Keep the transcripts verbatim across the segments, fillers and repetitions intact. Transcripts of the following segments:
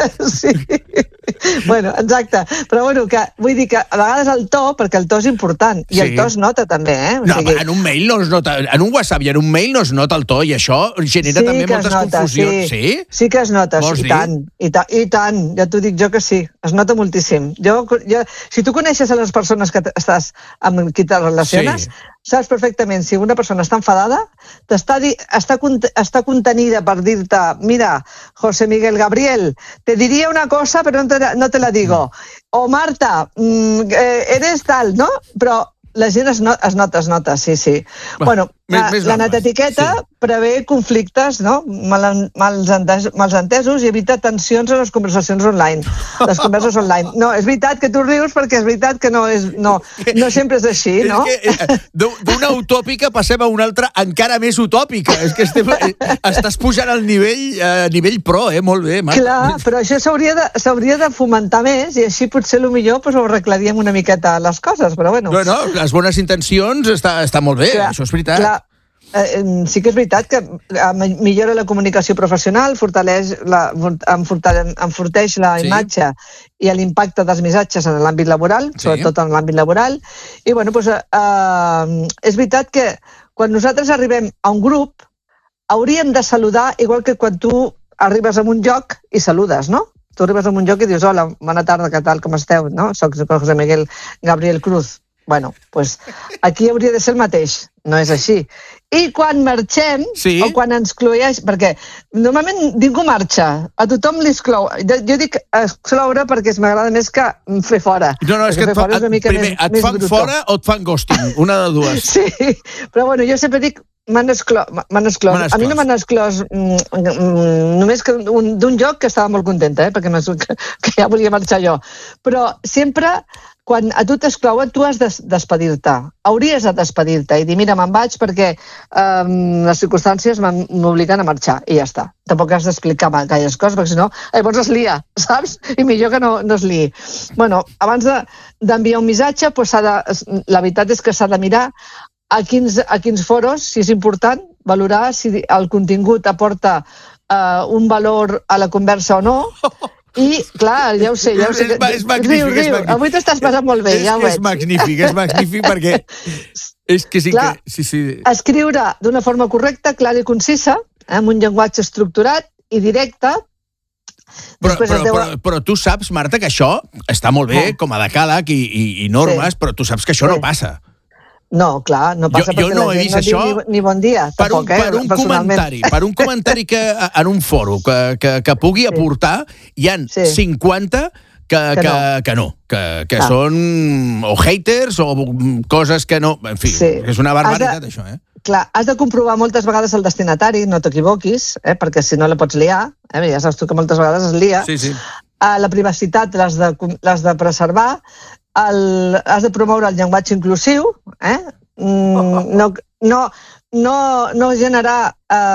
Sí. Bueno, exacte. Però bueno, que vull dir que a vegades el to, perquè el to és important, i sí. el to es nota també, eh? O no, sigui... en un mail no es nota, en un WhatsApp i en un mail no es nota el to, i això genera sí també moltes nota, confusions. Sí. sí? Sí que es nota, Vols i dir? tant, i, ta, i tant, ja t'ho dic jo que sí, es nota moltíssim. Jo, jo, si tu coneixes a les persones que estàs amb qui te relaciones, sí. saps perfectament si una persona està enfadada, està, di, està, està contenida per dir-te, mira, José Miguel Gabriel, te diría una cosa però no te, no te la digo. O Marta, eh, eres tal, no? Però la gent es, no, es nota, es nota, sí, sí. Va, bueno, més, la, més la netetiqueta sí. prevé conflictes, no? Mal, mals, entesos, mals entesos i evita tensions a les conversacions online. Les converses online. No, és veritat que tu rius perquè és veritat que no, és, no, no sempre és així, no? És que d'una utòpica passem a una altra encara més utòpica. És que estem, estàs pujant al nivell, a nivell pro, eh? Molt bé, Marta. Clar, però això s'hauria de, s'hauria de fomentar més i així potser el millor pues, ho arreglaríem una miqueta les coses, però bueno. No, no, les bones intencions està, està molt bé, clar, això és veritat. Clar. Eh, sí que és veritat que millora la comunicació professional, fortaleix la, enforteix la imatge sí. i l'impacte dels missatges en l'àmbit laboral, sí. sobretot en l'àmbit laboral. I bueno, doncs, eh, és veritat que quan nosaltres arribem a un grup hauríem de saludar igual que quan tu arribes a un lloc i saludes, no? Tu arribes a un lloc i dius, hola, bona tarda, què tal, com esteu? No? Soc José Miguel Gabriel Cruz. Bueno, doncs aquí hauria de ser el mateix, no és així. I quan marxem, sí. o quan ens cloeix, perquè normalment ningú marxa, a tothom li exclou. Jo, jo dic excloure perquè m'agrada més que fer fora. No, no, és que et, fa, et, primer, més, et més fan brutó. Fora o et fan ghosting, una de dues. Sí, però bueno, jo sempre dic m'han exclòs. exclòs. A mi no m'han exclòs mm, mm, només que un, d'un lloc que estava molt contenta, eh, perquè que, que ja volia marxar jo. Però sempre... Quan a tu t'exclouen, tu has de despedir-te. Hauries de despedir-te i dir, mira, me'n vaig perquè um, les circumstàncies m'obliguen a marxar. I ja està. Tampoc has d'explicar gaires coses, perquè si no, llavors es lia, saps? I millor que no, no es liï. Bueno, abans de, d'enviar un missatge, doncs s'ha de, la veritat és que s'ha de mirar a quins, a quins foros, si és important, valorar si el contingut aporta uh, un valor a la conversa o no. I, clar, ja ho sé, ja ho sé. És, és magnífic, riu, riu. és magnífic. Avui t'estàs passant molt bé, és, ja ho veig. És magnífic, és magnífic perquè és que sí clar, que... Sí, sí. Escriure d'una forma correcta, clara i concisa, amb un llenguatge estructurat i directe. Però, però, deu... però, però tu saps, Marta, que això està molt bé, no. com a decàleg i, i, i normes, sí. però tu saps que això sí. no passa. No, clar, no passa jo, perquè jo no la gent no diu ni, ni bon dia, per tampoc, un, eh, per un comentari, per un comentari que en un foro que, que, que pugui sí. aportar, hi ha sí. cinquanta que, que, que, no. que no, que, que ah. són o haters o coses que no... En fi, sí. és una barbaritat, de, això, eh? Clar, has de comprovar moltes vegades el destinatari, no t'equivoquis, eh, perquè si no la pots liar, eh, ja saps tu que moltes vegades es lia, sí, sí. Uh, la privacitat l'has de, l'has de preservar, el, has de promoure el llenguatge inclusiu, eh? Mm, no, no, no, no generar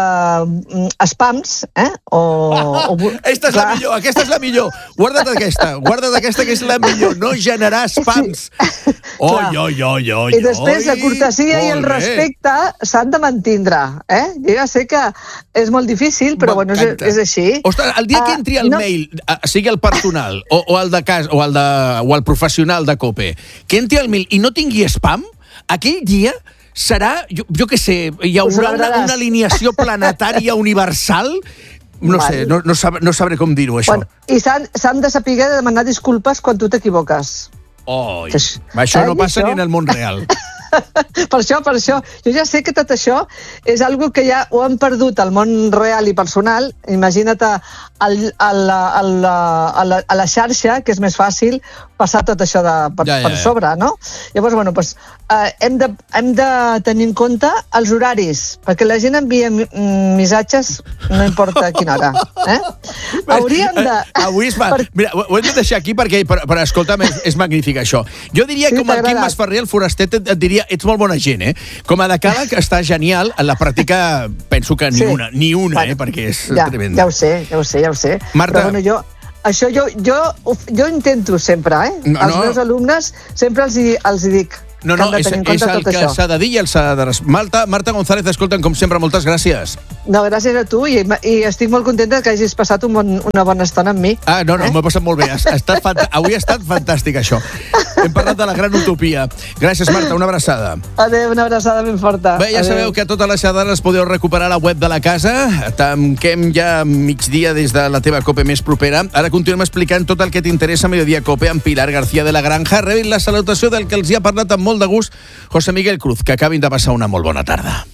uh, spams, eh? O, o, Esta és clar. la millor, aquesta és la millor. Guarda't aquesta, guarda't aquesta que és la millor. No generar spams. Sí. Oi, oi, oi, oi. I després la cortesia i el respecte s'han de mantindre, eh? Jo ja sé que és molt difícil, però bueno, és, és així. Ostres, el dia que entri el uh, no... mail, sigui el personal o, o el de cas o el de o el professional de COPE, que entri el mail i no tingui spam, aquell dia serà, jo, jo què sé, hi haurà una, una alineació planetària universal. No vale. sé, no, no, sab, no sabré com dir-ho, això. Bueno, I s'han de saber demanar disculpes quan tu t'equivoques. Oh, això eh, no passa això? ni en el món real. Per això, per això. Jo ja sé que tot això és algo que ja ho han perdut al món real i personal. Imagina't a, a, a, la, a, la, a, la, a la xarxa, que és més fàcil passar tot això de, per, ja, ja, per sobre, ja. no? Llavors, bueno, doncs, eh, hem, de, hem de tenir en compte els horaris, perquè la gent envia missatges no importa a quina hora. Eh? Hauríem de... Avui es va... Per... Mira, ho hem de deixar aquí perquè, per, per escolta'm, és, és magnífic això. Jo diria, sí, com el Quim Masferrer, el foraster, et, et diria, ets molt bona gent, eh? Com a decàleg està genial, en la pràctica penso que ni sí. una, ni una, bueno, eh? Perquè és ja, tremenda. Ja ho sé, ja ho sé, ja ho sé. Marta... Però bueno, jo... Això jo, jo, jo intento sempre, eh? No, Als no. meus alumnes sempre els hi, els hi dic No, no, és, és el que s'ha de dir i el s'ha de... Marta, Marta González, escolta'm, com sempre, moltes gràcies. No, gràcies a tu, i, i estic molt contenta que hagis passat un bon, una bona estona amb mi. Ah, no, no, eh? m'ho he passat molt bé. Ha, ha estat fant... Avui ha estat fantàstic, això. Hem parlat de la gran utopia. Gràcies, Marta, una abraçada. Adéu, una abraçada ben forta. Bé, ja Adéu. sabeu que totes les xerrades podeu recuperar a la web de la casa. Tanquem ja migdia des de la teva COPE més propera. Ara continuem explicant tot el que t'interessa a Mediodía COPE amb Pilar García de la Granja. Rebin la salutació del que els hi ha parlat amb molt de gust José Miguel Cruz, que acabin de passar una molt bona tarda.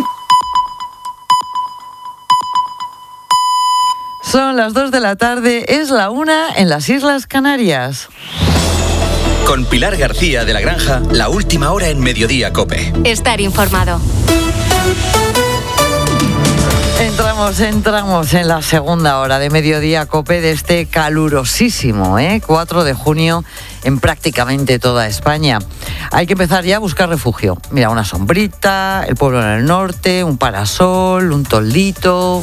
Son las dos de la tarde, es la una en las Islas Canarias. Con Pilar García de la Granja, la última hora en Mediodía COPE. Estar informado. Entramos, entramos en la segunda hora de Mediodía COPE de este calurosísimo, ¿eh? cuatro de junio en prácticamente toda España. Hay que empezar ya a buscar refugio. Mira, una sombrita, el pueblo en el norte, un parasol, un toldito.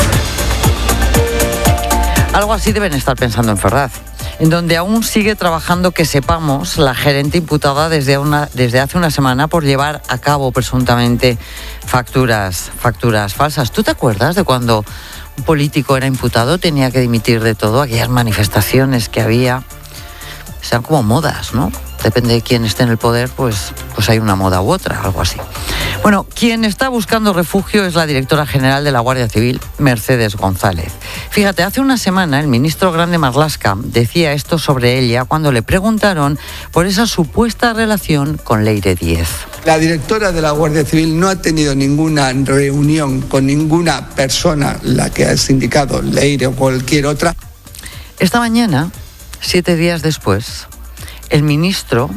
Algo así deben estar pensando en Ferraz, en donde aún sigue trabajando, que sepamos, la gerente imputada desde, una, desde hace una semana por llevar a cabo presuntamente facturas, facturas falsas. ¿Tú te acuerdas de cuando un político era imputado, tenía que dimitir de todo, aquellas manifestaciones que había? Sean como modas, ¿no? Depende de quién esté en el poder, pues, pues hay una moda u otra, algo así. Bueno, quien está buscando refugio es la directora general de la Guardia Civil, Mercedes González. Fíjate, hace una semana el ministro Grande Marlaska decía esto sobre ella cuando le preguntaron por esa supuesta relación con Leire Díez. La directora de la Guardia Civil no ha tenido ninguna reunión con ninguna persona, la que has indicado, Leire o cualquier otra. Esta mañana, siete días después, el ministro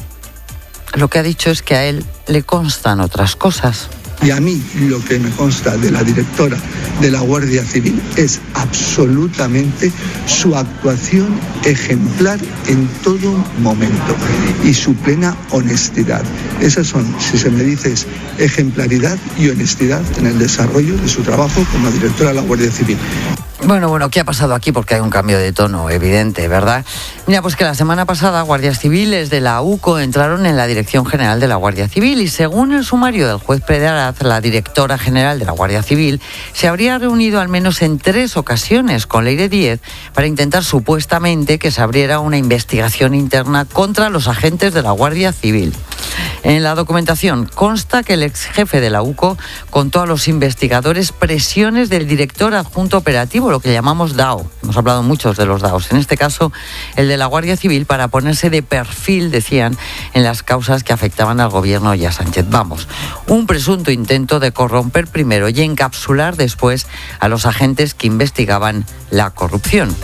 lo que ha dicho es que a él le constan otras cosas. Y a mí lo que me consta de la directora de la Guardia Civil es absolutamente su actuación ejemplar en todo momento y su plena honestidad. Esas son, si se me dice, es ejemplaridad y honestidad en el desarrollo de su trabajo como directora de la Guardia Civil. Bueno, bueno, ¿qué ha pasado aquí? Porque hay un cambio de tono evidente, ¿verdad? Mira, pues que la semana pasada guardias civiles de la U C O entraron en la Dirección General de la Guardia Civil y según el sumario del juez Pérez, la directora general de la Guardia Civil se habría reunido al menos en tres ocasiones con Leire Díez para intentar supuestamente que se abriera una investigación interna contra los agentes de la Guardia Civil. En la documentación consta que el ex jefe de la U C O contó a los investigadores presiones del director adjunto operativo, lo que llamamos D A O. Hemos hablado muchos de los D A Os. En este caso, el de la Guardia Civil, para ponerse de perfil, decían, en las causas que afectaban al gobierno y a Sánchez. Vamos, un presunto intento de corromper primero y encapsular después a los agentes que investigaban la corrupción.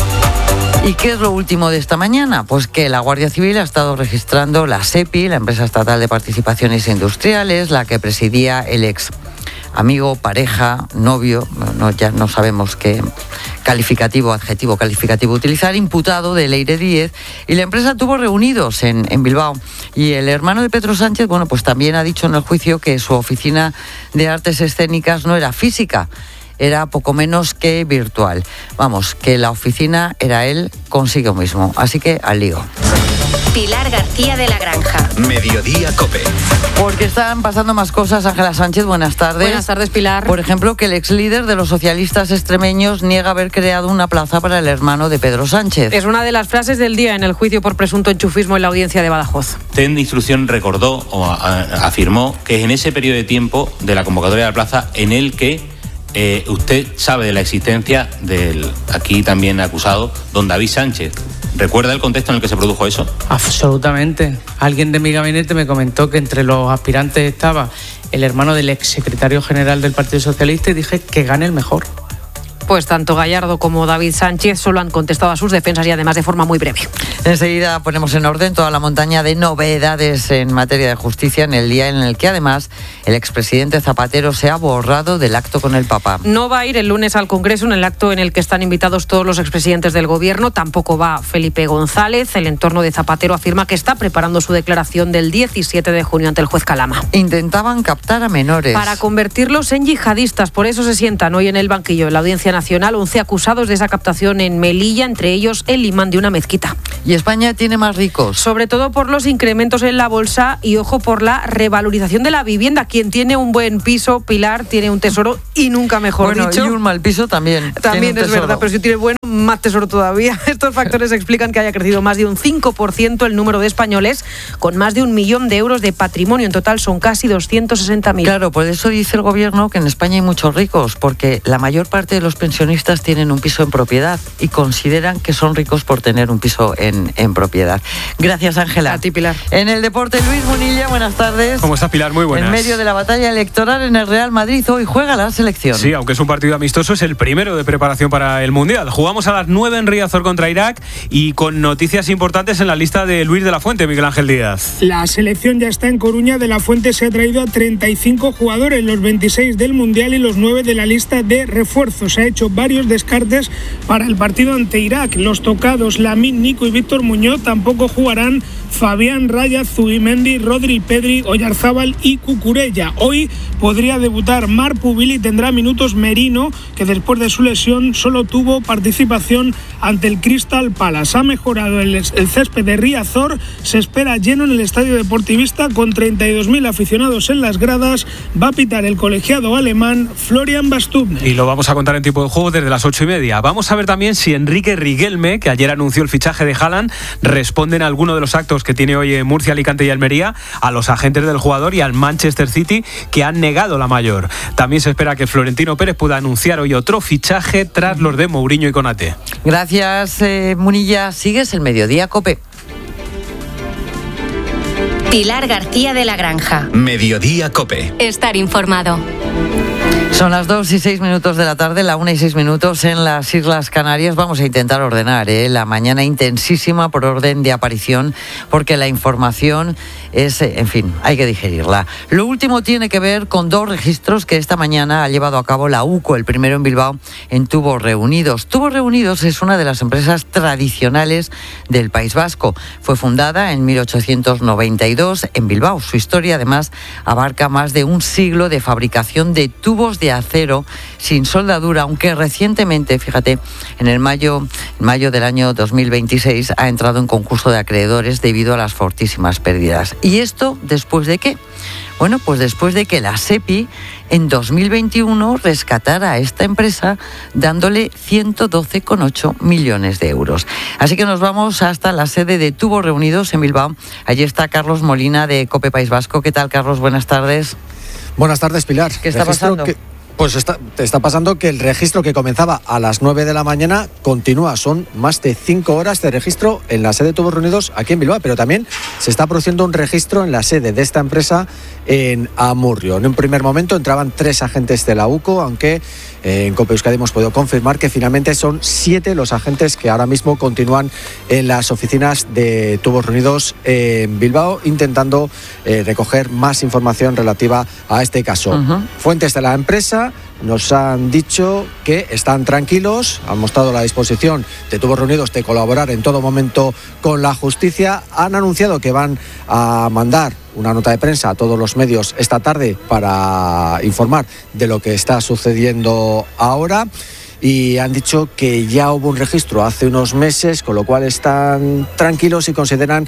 ¿Y qué es lo último de esta mañana? Pues que la Guardia Civil ha estado registrando la SEPI, la Empresa Estatal de Participaciones Industriales, la que presidía el ex amigo, pareja, novio, no, ya no sabemos qué calificativo, adjetivo calificativo utilizar, imputado de Leire Díez, y la empresa tuvo reunidos en, en Bilbao. Y el hermano de Pedro Sánchez, bueno, pues también ha dicho en el juicio que su oficina de artes escénicas no era física, era poco menos que virtual. Vamos, que la oficina era él consigo mismo. Así que al lío. Pilar García de la Granja. Mediodía COPE. Porque están pasando más cosas. Ángela Sánchez, buenas tardes. Buenas tardes, Pilar. Por ejemplo, que el ex líder de los socialistas extremeños niega haber creado una plaza para el hermano de Pedro Sánchez. Es una de las frases del día en el juicio por presunto enchufismo en la audiencia de Badajoz. Usted de instrucción recordó o a, a, afirmó que es en ese periodo de tiempo de la convocatoria de la plaza en el que eh, usted sabe de la existencia del aquí también acusado don David Sánchez. ¿Recuerda el contexto en el que se produjo eso? Absolutamente. Alguien de mi gabinete me comentó que entre los aspirantes estaba el hermano del exsecretario general del Partido Socialista y dije que gane el mejor. Pues tanto Gallardo como David Sánchez solo han contestado a sus defensas y además de forma muy breve. Enseguida ponemos en orden toda la montaña de novedades en materia de justicia en el día en el que además el expresidente Zapatero se ha borrado del acto con el Papa. No va a ir el lunes al Congreso en el acto en el que están invitados todos los expresidentes del Gobierno. Tampoco va Felipe González. El entorno de Zapatero afirma que está preparando su declaración del diecisiete de junio ante el juez Calama. Intentaban captar a menores para convertirlos en yihadistas. Por eso se sientan hoy en el banquillo de la Audiencia Nacional once acusados de esa captación en Melilla, entre ellos el imán de una mezquita. Y España tiene más ricos. Sobre todo por los incrementos en la bolsa y, ojo, por la revalorización de la vivienda. Quien tiene un buen piso, Pilar, tiene un tesoro y nunca mejor bueno, dicho. Y un mal piso también. También es verdad, pero si tiene bueno, más tesoro todavía. Estos factores explican que haya crecido más de un cinco por ciento el número de españoles con más de un millón de euros de patrimonio. En total son casi doscientos sesenta mil. Claro, por eso dice el gobierno que en España hay muchos ricos, porque la mayor parte de los pensionistas tienen un piso en propiedad y consideran que son ricos por tener un piso en, en propiedad. Gracias, Ángela. A ti, Pilar. En el deporte, Luis Munilla, buenas tardes. ¿Cómo estás, Pilar? Muy buenas. En medio de la batalla electoral en el Real Madrid, hoy juega la selección. Sí, aunque es un partido amistoso, es el primero de preparación para el Mundial. Jugamos a las nueve en Riazor contra Irak y con noticias importantes en la lista de Luis de la Fuente, Miguel Ángel Díaz. La selección ya está en Coruña. De la Fuente se ha traído a treinta y cinco jugadores, los veintiséis del Mundial y los nueve de la lista de refuerzos. Se ha hecho varios descartes para el partido ante Irak. Los tocados Lamine, Nico y Víctor Muñoz tampoco jugarán. Fabián, Raya, Zubimendi, Rodri, Pedri, Oyarzábal y Cucurella. Hoy podría debutar Marc Pubil y tendrá minutos Merino, que después de su lesión solo tuvo participación ante el Crystal Palace. Ha mejorado el, el césped de Riazor, se espera lleno en el estadio deportivista con treinta y dos mil aficionados en las gradas. Va a pitar el colegiado alemán Florian Bastubner. Y lo vamos a contar en tiempo de juego desde las ocho y media. Vamos a ver también si Enrique Riquelme, que ayer anunció el fichaje de Haaland, responde en alguno de los actos que tiene hoy en Murcia, Alicante y Almería a los agentes del jugador y al Manchester City, que han negado la mayor. También se espera que Florentino Pérez pueda anunciar hoy otro fichaje tras los de Mourinho y Konaté. Gracias, eh, Munilla. Sigues el Mediodía COPE. Pilar García de la Granja. Mediodía COPE. Estar informado. Son las dos y seis minutos de la tarde, la una y seis minutos en las Islas Canarias. Vamos a intentar ordenar ¿eh? la mañana intensísima por orden de aparición, porque la información es, en fin, hay que digerirla. Lo último tiene que ver con dos registros que esta mañana ha llevado a cabo la UCO, el primero en Bilbao, en Tubos Reunidos. Tubos Reunidos es una de las empresas tradicionales del País Vasco. Fue fundada en mil ochocientos noventa y dos en Bilbao. Su historia, además, abarca más de un siglo de fabricación de tubos de acero sin soldadura, aunque recientemente, fíjate, en el mayo, en mayo del año dos mil veintiséis ha entrado en concurso de acreedores debido a las fortísimas pérdidas. ¿Y esto después de qué? Bueno, pues después de que la SEPI en dos mil veintiuno rescatara a esta empresa dándole ciento doce coma ocho millones de euros. Así que nos vamos hasta la sede de Tubos Reunidos en Bilbao. Allí está Carlos Molina de COPE País Vasco. ¿Qué tal, Carlos? Buenas tardes. Buenas tardes, Pilar. ¿Qué está Registro pasando? Que, pues está, te está pasando que el registro que comenzaba a las nueve de la mañana continúa. Son más de cinco horas de registro en la sede de Tubos Reunidos aquí en Bilbao, pero también se está produciendo un registro en la sede de esta empresa en Amurrio. En un primer momento entraban tres agentes de la UCO, aunque eh, en COPE Euskadi hemos podido confirmar que finalmente son siete los agentes que ahora mismo continúan en las oficinas de Tubos Reunidos en Bilbao, intentando eh, recoger más información relativa a este caso. Uh-huh. Fuentes de la empresa nos han dicho que están tranquilos, han mostrado la disposición de Tubos Reunidos de colaborar en todo momento con la justicia. Han anunciado que van a mandar una nota de prensa a todos los medios esta tarde para informar de lo que está sucediendo ahora. Y han dicho que ya hubo un registro hace unos meses, con lo cual están tranquilos y consideran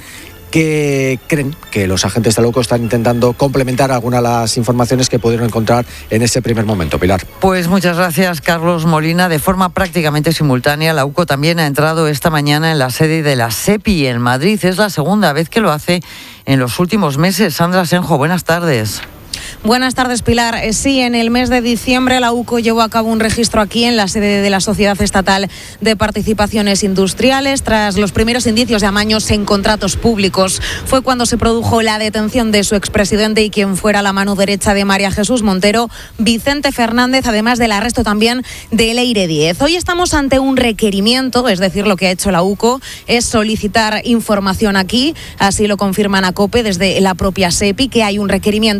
que creen que los agentes de la UCO están intentando complementar algunas de las informaciones que pudieron encontrar en ese primer momento. Pilar. Pues muchas gracias, Carlos Molina. De forma prácticamente simultánea, la UCO también ha entrado esta mañana en la sede de la SEPI en Madrid. Es la segunda vez que lo hace en los últimos meses. Sandra Senjo, buenas tardes. Buenas tardes, Pilar. Sí, en el mes de diciembre la UCO llevó a cabo un registro aquí en la sede de la Sociedad Estatal de Participaciones Industriales tras los primeros indicios de amaños en contratos públicos. Fue cuando se produjo la detención de su expresidente y quien fuera la mano derecha de María Jesús Montero, Vicente Fernández, además del arresto también de Leire Díez. Hoy estamos ante un requerimiento, es decir, lo que ha hecho la UCO es solicitar información aquí, así lo confirman a COPE desde la propia SEPI, que hay un requerimiento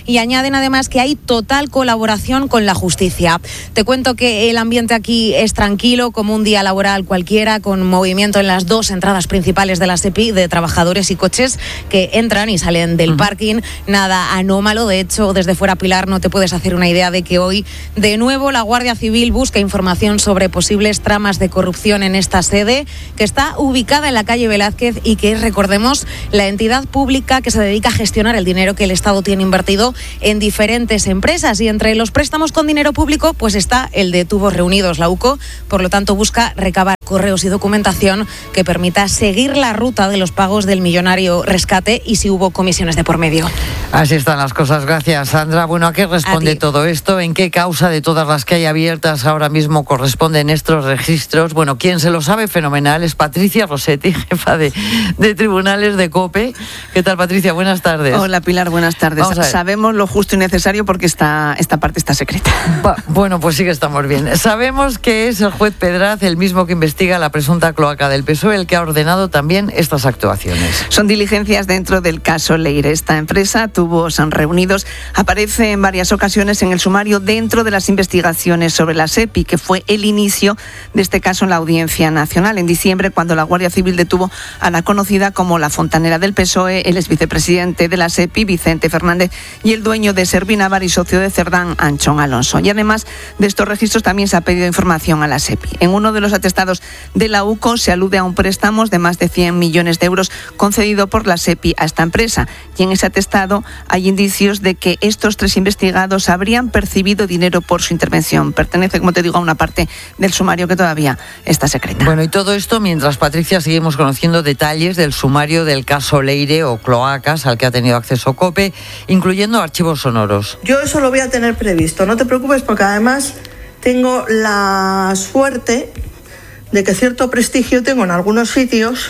y añaden además que hay total colaboración con la justicia. Te cuento que el ambiente aquí es tranquilo, como un día laboral cualquiera, con movimiento en las dos entradas principales de la SEPI de trabajadores y coches que entran y salen del uh-huh. parking. Nada anómalo, de hecho, desde fuera, Pilar, no te puedes hacer una idea de que hoy de nuevo la Guardia Civil busca información sobre posibles tramas de corrupción en esta sede, que está ubicada en la calle Velázquez y que es, recordemos, la entidad pública que se dedica a gestionar el dinero que el Estado tiene invertido en diferentes empresas. Y entre los préstamos con dinero público, pues está el de Tubos Reunidos. La UCO, por lo tanto, busca recabar correos y documentación que permita seguir la ruta de los pagos del millonario rescate y si hubo comisiones de por medio. Así están las cosas. Gracias, Sandra. Bueno, ¿a qué responde a todo esto? ¿En qué causa de todas las que hay abiertas ahora mismo corresponden estos registros? Bueno, quien se lo sabe fenomenal es Patricia Rossetti, jefa de, de tribunales de COPE. ¿Qué tal, Patricia? Buenas tardes. Hola, Pilar. Buenas tardes. Sabemos lo justo y necesario porque esta, esta parte está secreta. Va, bueno, pues sí que estamos bien. Sabemos que es el juez Pedraz, el mismo que investiga la presunta cloaca del P S O E, el que ha ordenado también estas actuaciones. Son diligencias dentro del caso Leire. Esta empresa, Tubos Reunidos, aparece en varias ocasiones en el sumario dentro de las investigaciones sobre la SEPI, que fue el inicio de este caso en la Audiencia Nacional en diciembre, cuando la Guardia Civil detuvo a la conocida como la fontanera del P S O E, el exvicepresidente de la SEPI, Vicente Fernández, y el dueño de Servinavar y socio de Cerdán, Anchón Alonso. Y además de estos registros también se ha pedido información a la SEPI. En uno de los atestados de la UCO se alude a un préstamo de más de cien millones de euros concedido por la SEPI a esta empresa. Y en ese atestado hay indicios de que estos tres investigados habrían percibido dinero por su intervención. Pertenece, como te digo, a una parte del sumario que todavía está secreta. Bueno, y todo esto mientras, Patricia, seguimos conociendo detalles del sumario del caso Leire o cloacas al que ha tenido acceso COPE, incluyendo archivos sonoros. Yo eso lo voy a tener previsto, no te preocupes, porque además tengo la suerte de que cierto prestigio tengo en algunos sitios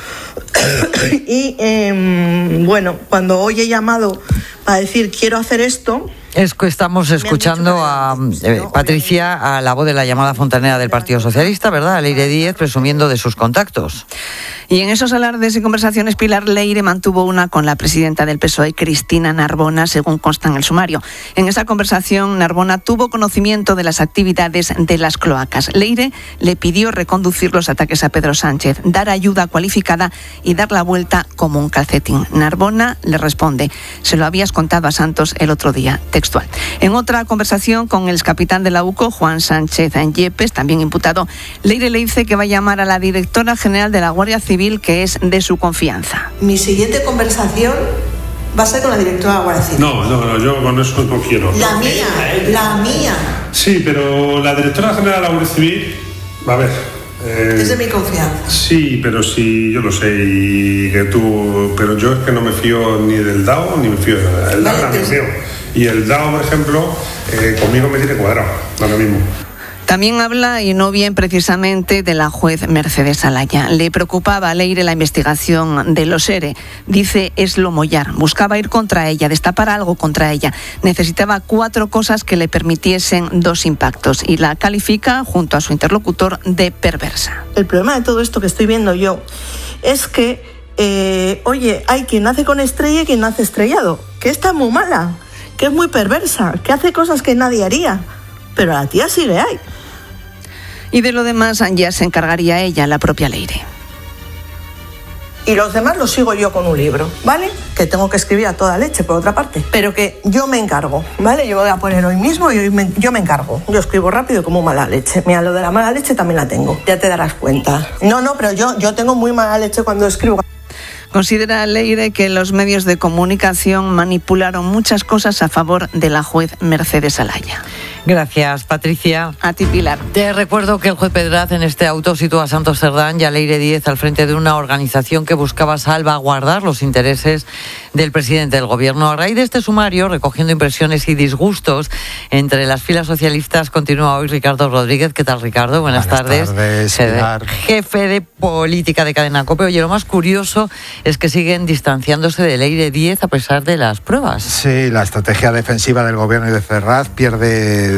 y eh, bueno, cuando hoy he llamado para decir quiero hacer esto, es que estamos escuchando a eh, Patricia, a la voz de la llamada fontanera del Partido Socialista, ¿verdad? Leire Díez, presumiendo de sus contactos. Y en esos alardes y conversaciones, Pilar, Leire mantuvo una con la presidenta del P S O E, Cristina Narbona, según consta en el sumario. En esa conversación, Narbona tuvo conocimiento de las actividades de las cloacas. Leire le pidió reconducir los ataques a Pedro Sánchez, dar ayuda cualificada y dar la vuelta como un calcetín. Narbona le responde: se lo habías contado a Santos el otro día, textual. En otra conversación con el excapitán de la UCO, Juan Sánchez Yepes, también imputado, Leire le dice que va a llamar a la directora general de la Guardia Civil, que es de su confianza. Mi siguiente conversación va a ser con la directora de la Guardia Civil. No, no, no, yo con eso no quiero. La mía, la mía. Sí, pero la directora general de la Guardia Civil, a ver... Eh, es de mi confianza. Sí, pero sí, yo lo sé, y que tú... Pero yo es que no me fío ni del D A O, ni me fío del D A O, vale, ni me fío. Y el D A O, por ejemplo, eh, conmigo me tiene cuadrado, ahora mismo. También habla, y no bien precisamente, de la juez Mercedes Alaya. Le preocupaba a Leire la investigación de los ERE. Dice Eslo Mollar. Buscaba ir contra ella, destapar algo contra ella. Necesitaba cuatro cosas que le permitiesen dos impactos. Y la califica, junto a su interlocutor, de perversa. El problema de todo esto que estoy viendo yo es que, eh, oye, hay quien nace con estrella y quien nace estrellado. Que está muy mala, que es muy perversa, que hace cosas que nadie haría. Pero la tía sigue ahí. Y de lo demás ya se encargaría ella, la propia Leire. Y los demás los sigo yo con un libro, ¿vale? Que tengo que escribir a toda leche, por otra parte. Pero que yo me encargo, ¿vale? Yo voy a poner hoy mismo y hoy me, yo me encargo. Yo escribo rápido como mala leche. Mira, lo de la mala leche también la tengo. Ya te darás cuenta. No, no, pero yo, yo tengo muy mala leche cuando escribo. Considera Leire que los medios de comunicación manipularon muchas cosas a favor de la juez Mercedes Alaya. Gracias, Patricia. A ti, Pilar. Te recuerdo que el juez Pedraz en este auto sitúa a Santos Cerdán y a Leire Díez al frente de una organización que buscaba salvaguardar los intereses del presidente del gobierno. A raíz de este sumario, recogiendo impresiones y disgustos entre las filas socialistas, continúa hoy Ricardo Rodríguez. ¿Qué tal, Ricardo? Buenas, Buenas tardes. tardes Pilar. Jefe de política de Cadena COPE. Oye, lo más curioso es que siguen distanciándose de Leire Díez a pesar de las pruebas. Sí, la estrategia defensiva del gobierno y de Ferraz pierde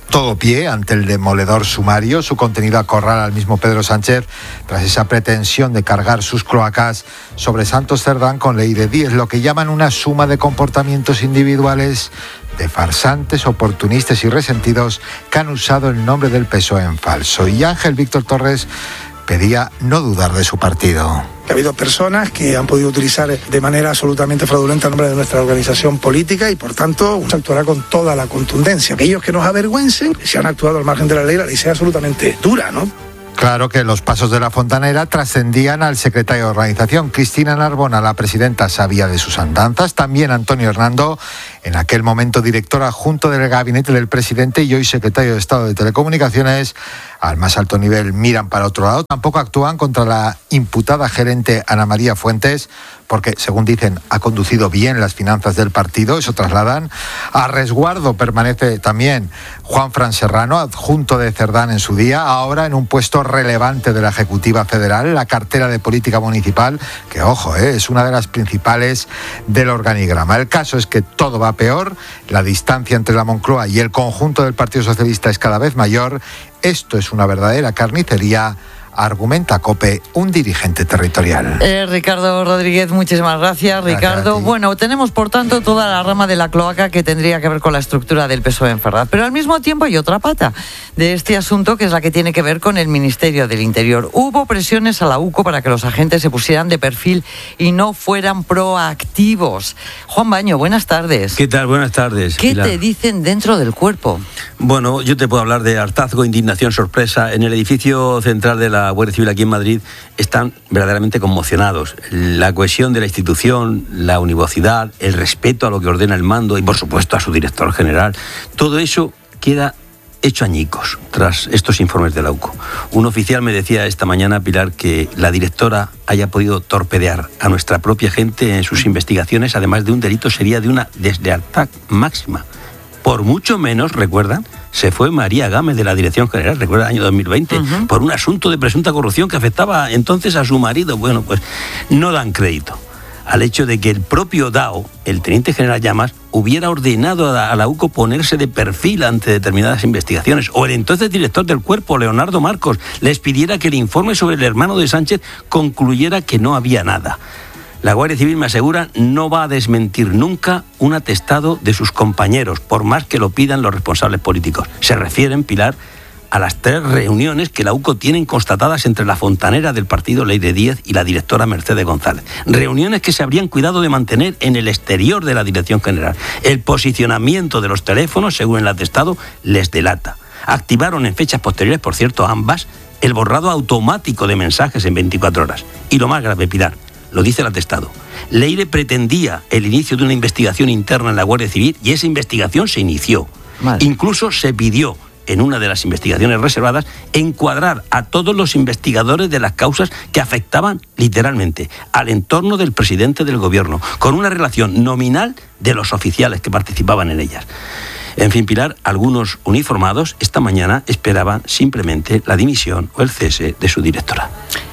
todo pie ante el demoledor sumario. Su contenido acorrala al mismo Pedro Sánchez tras esa pretensión de cargar sus cloacas sobre Santos Cerdán con ley de diez, lo que llaman una suma de comportamientos individuales de farsantes, oportunistas y resentidos que han usado el nombre del P S O E en falso. Y Ángel Víctor Torres pedía no dudar de su partido. Ha habido personas que han podido utilizar de manera absolutamente fraudulenta el nombre de nuestra organización política y, por tanto, se actuará con toda la contundencia. Aquellos que nos avergüencen, si han actuado al margen de la ley, la ley sea absolutamente dura, ¿no? Claro que los pasos de la fontanera trascendían al secretario de organización. Cristina Narbona, la presidenta, sabía de sus andanzas. También Antonio Hernando, en aquel momento director adjunto del gabinete del presidente y hoy secretario de Estado de Telecomunicaciones, al más alto nivel miran para otro lado. Tampoco actúan contra la imputada gerente Ana María Fuentes, porque, según dicen, ha conducido bien las finanzas del partido, eso trasladan. A resguardo permanece también Juanfran Serrano, adjunto de Cerdán en su día, ahora en un puesto relevante de la Ejecutiva Federal, la cartera de Política Municipal, que, ojo, eh, es una de las principales del organigrama. El caso es que todo va peor, la distancia entre la Moncloa y el conjunto del Partido Socialista es cada vez mayor. Esto es una verdadera carnicería, argumenta COPE un dirigente territorial. Eh, Ricardo Rodríguez, muchísimas gracias, Ricardo. Gracias, bueno, tenemos por tanto toda la rama de la cloaca que tendría que ver con la estructura del P S O E en Ferraz, pero al mismo tiempo hay otra pata de este asunto que es la que tiene que ver con el Ministerio del Interior. Hubo presiones a la U C O para que los agentes se pusieran de perfil y no fueran proactivos. Juan Baño, buenas tardes. ¿Qué tal? Buenas tardes. ¿Qué Pilar? te dicen dentro del cuerpo? Bueno, yo te puedo hablar de hartazgo, indignación, sorpresa. En el edificio central de la Guardia Civil aquí en Madrid están verdaderamente conmocionados. La cohesión de la institución, la univocidad, el respeto a lo que ordena el mando y, por supuesto, a su director general, todo eso queda hecho añicos tras estos informes de la U C O. Un oficial me decía esta mañana, Pilar, que la directora haya podido torpedear a nuestra propia gente en sus investigaciones, además de un delito, sería de una deslealtad máxima. Por mucho menos, recuerdan, se fue María Gámez de la Dirección General, recuerda el año dos mil veinte, uh-huh. por un asunto de presunta corrupción que afectaba entonces a su marido. Bueno, pues no dan crédito al hecho de que el propio Dao, el teniente general Llamas, hubiera ordenado a la U C O ponerse de perfil ante determinadas investigaciones, o el entonces director del cuerpo, Leonardo Marcos, les pidiera que el informe sobre el hermano de Sánchez concluyera que no había nada. La Guardia Civil, me asegura, no va a desmentir nunca un atestado de sus compañeros, por más que lo pidan los responsables políticos. Se refieren, Pilar, a las tres reuniones que la U C O tienen constatadas entre la fontanera del partido Leire Díez y la directora Mercedes González. Reuniones que se habrían cuidado de mantener en el exterior de la Dirección General. El posicionamiento de los teléfonos, según el atestado, les delata. Activaron en fechas posteriores, por cierto, ambas, el borrado automático de mensajes en veinticuatro horas. Y lo más grave, Pilar, lo dice el atestado. Leire pretendía el inicio de una investigación interna en la Guardia Civil y esa investigación se inició. Vale. Incluso se pidió, en una de las investigaciones reservadas, encuadrar a todos los investigadores de las causas que afectaban literalmente al entorno del presidente del gobierno, con una relación nominal de los oficiales que participaban en ellas. En fin, Pilar, algunos uniformados esta mañana esperaban simplemente la dimisión o el cese de su directora.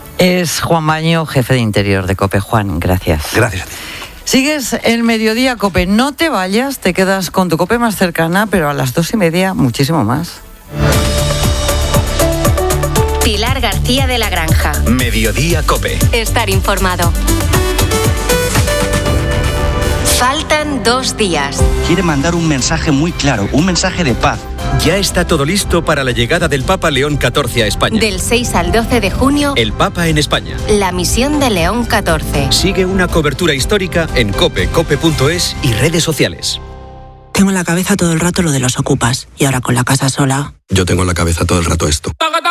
Es Juan Baño, jefe de Interior de COPE. Juan, gracias. Gracias a ti. Sigues el Mediodía COPE. No te vayas, te quedas con tu COPE más cercana, pero a las dos y media muchísimo más. Pilar García de la Granja. Mediodía COPE. Estar informado. Faltan dos días. Quiere mandar un mensaje muy claro, un mensaje de paz. Ya está todo listo para la llegada del Papa León catorce a España. Del seis al doce de junio, el Papa en España. La misión de León catorce. Sigue una cobertura histórica en cope, cope punto es y redes sociales. Tengo en la cabeza todo el rato lo de los ocupas. Y ahora con la casa sola... Yo tengo en la cabeza todo el rato esto.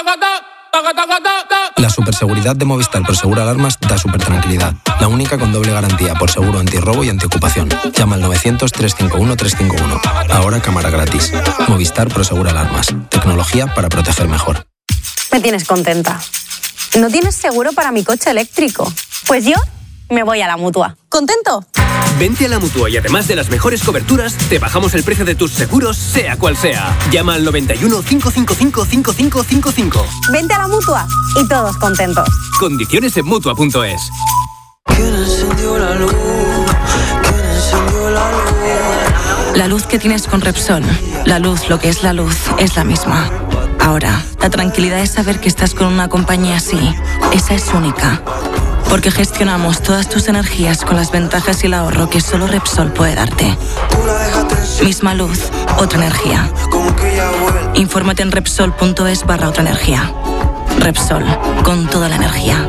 La superseguridad de Movistar Prosegur Alarmas da súper tranquilidad. La única con doble garantía por seguro antirrobo y antiocupación. Llama al novecientos, trescientos cincuenta y uno, trescientos cincuenta y uno. Ahora cámara gratis. Movistar Prosegur Alarmas. Tecnología para proteger mejor. Me tienes contenta. ¿No tienes seguro para mi coche eléctrico? Pues yo me voy a la Mutua. ¿Contento? Vente a la Mutua y además de las mejores coberturas, te bajamos el precio de tus seguros, sea cual sea. Llama al noventa y uno, cinco cinco cinco, cinco cinco cinco cinco. Vente a la Mutua y todos contentos. Condiciones en Mutua punto es. ¿Quién encendió la luz? ¿Quién encendió la luz? La luz que tienes con Repsol, la luz, lo que es la luz, es la misma. Ahora, la tranquilidad es saber que estás con una compañía así. Esa es única. Porque gestionamos todas tus energías con las ventajas y el ahorro que solo Repsol puede darte. Misma luz, otra energía. Infórmate en Repsol.es barra otra energía. Repsol, con toda la energía.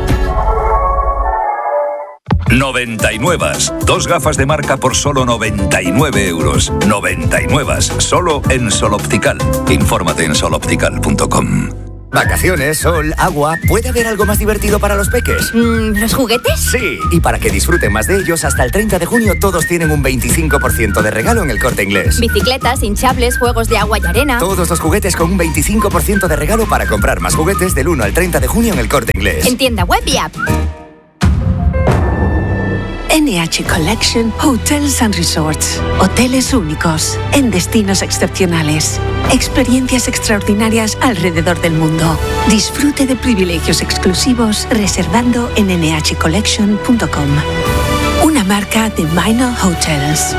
noventa y nueve. Dos gafas de marca por solo noventa y nueve euros. noventa y nueve. Solo en Sol Optical. Infórmate en sol optical punto com. Vacaciones, sol, agua. ¿Puede haber algo más divertido para los peques? Mm, ¿Los juguetes? Sí, y para que disfruten más de ellos, hasta el treinta de junio todos tienen un veinticinco por ciento de regalo en El Corte Inglés. Bicicletas, hinchables, juegos de agua y arena. Todos los juguetes con un veinticinco por ciento de regalo para comprar más juguetes del uno al treinta de junio en El Corte Inglés. En tienda web y app. N H Collection Hotels and Resorts. Hoteles únicos, en destinos excepcionales. Experiencias extraordinarias alrededor del mundo. Disfrute de privilegios exclusivos reservando en ene hache collection punto com. Una marca de Minor Hotels.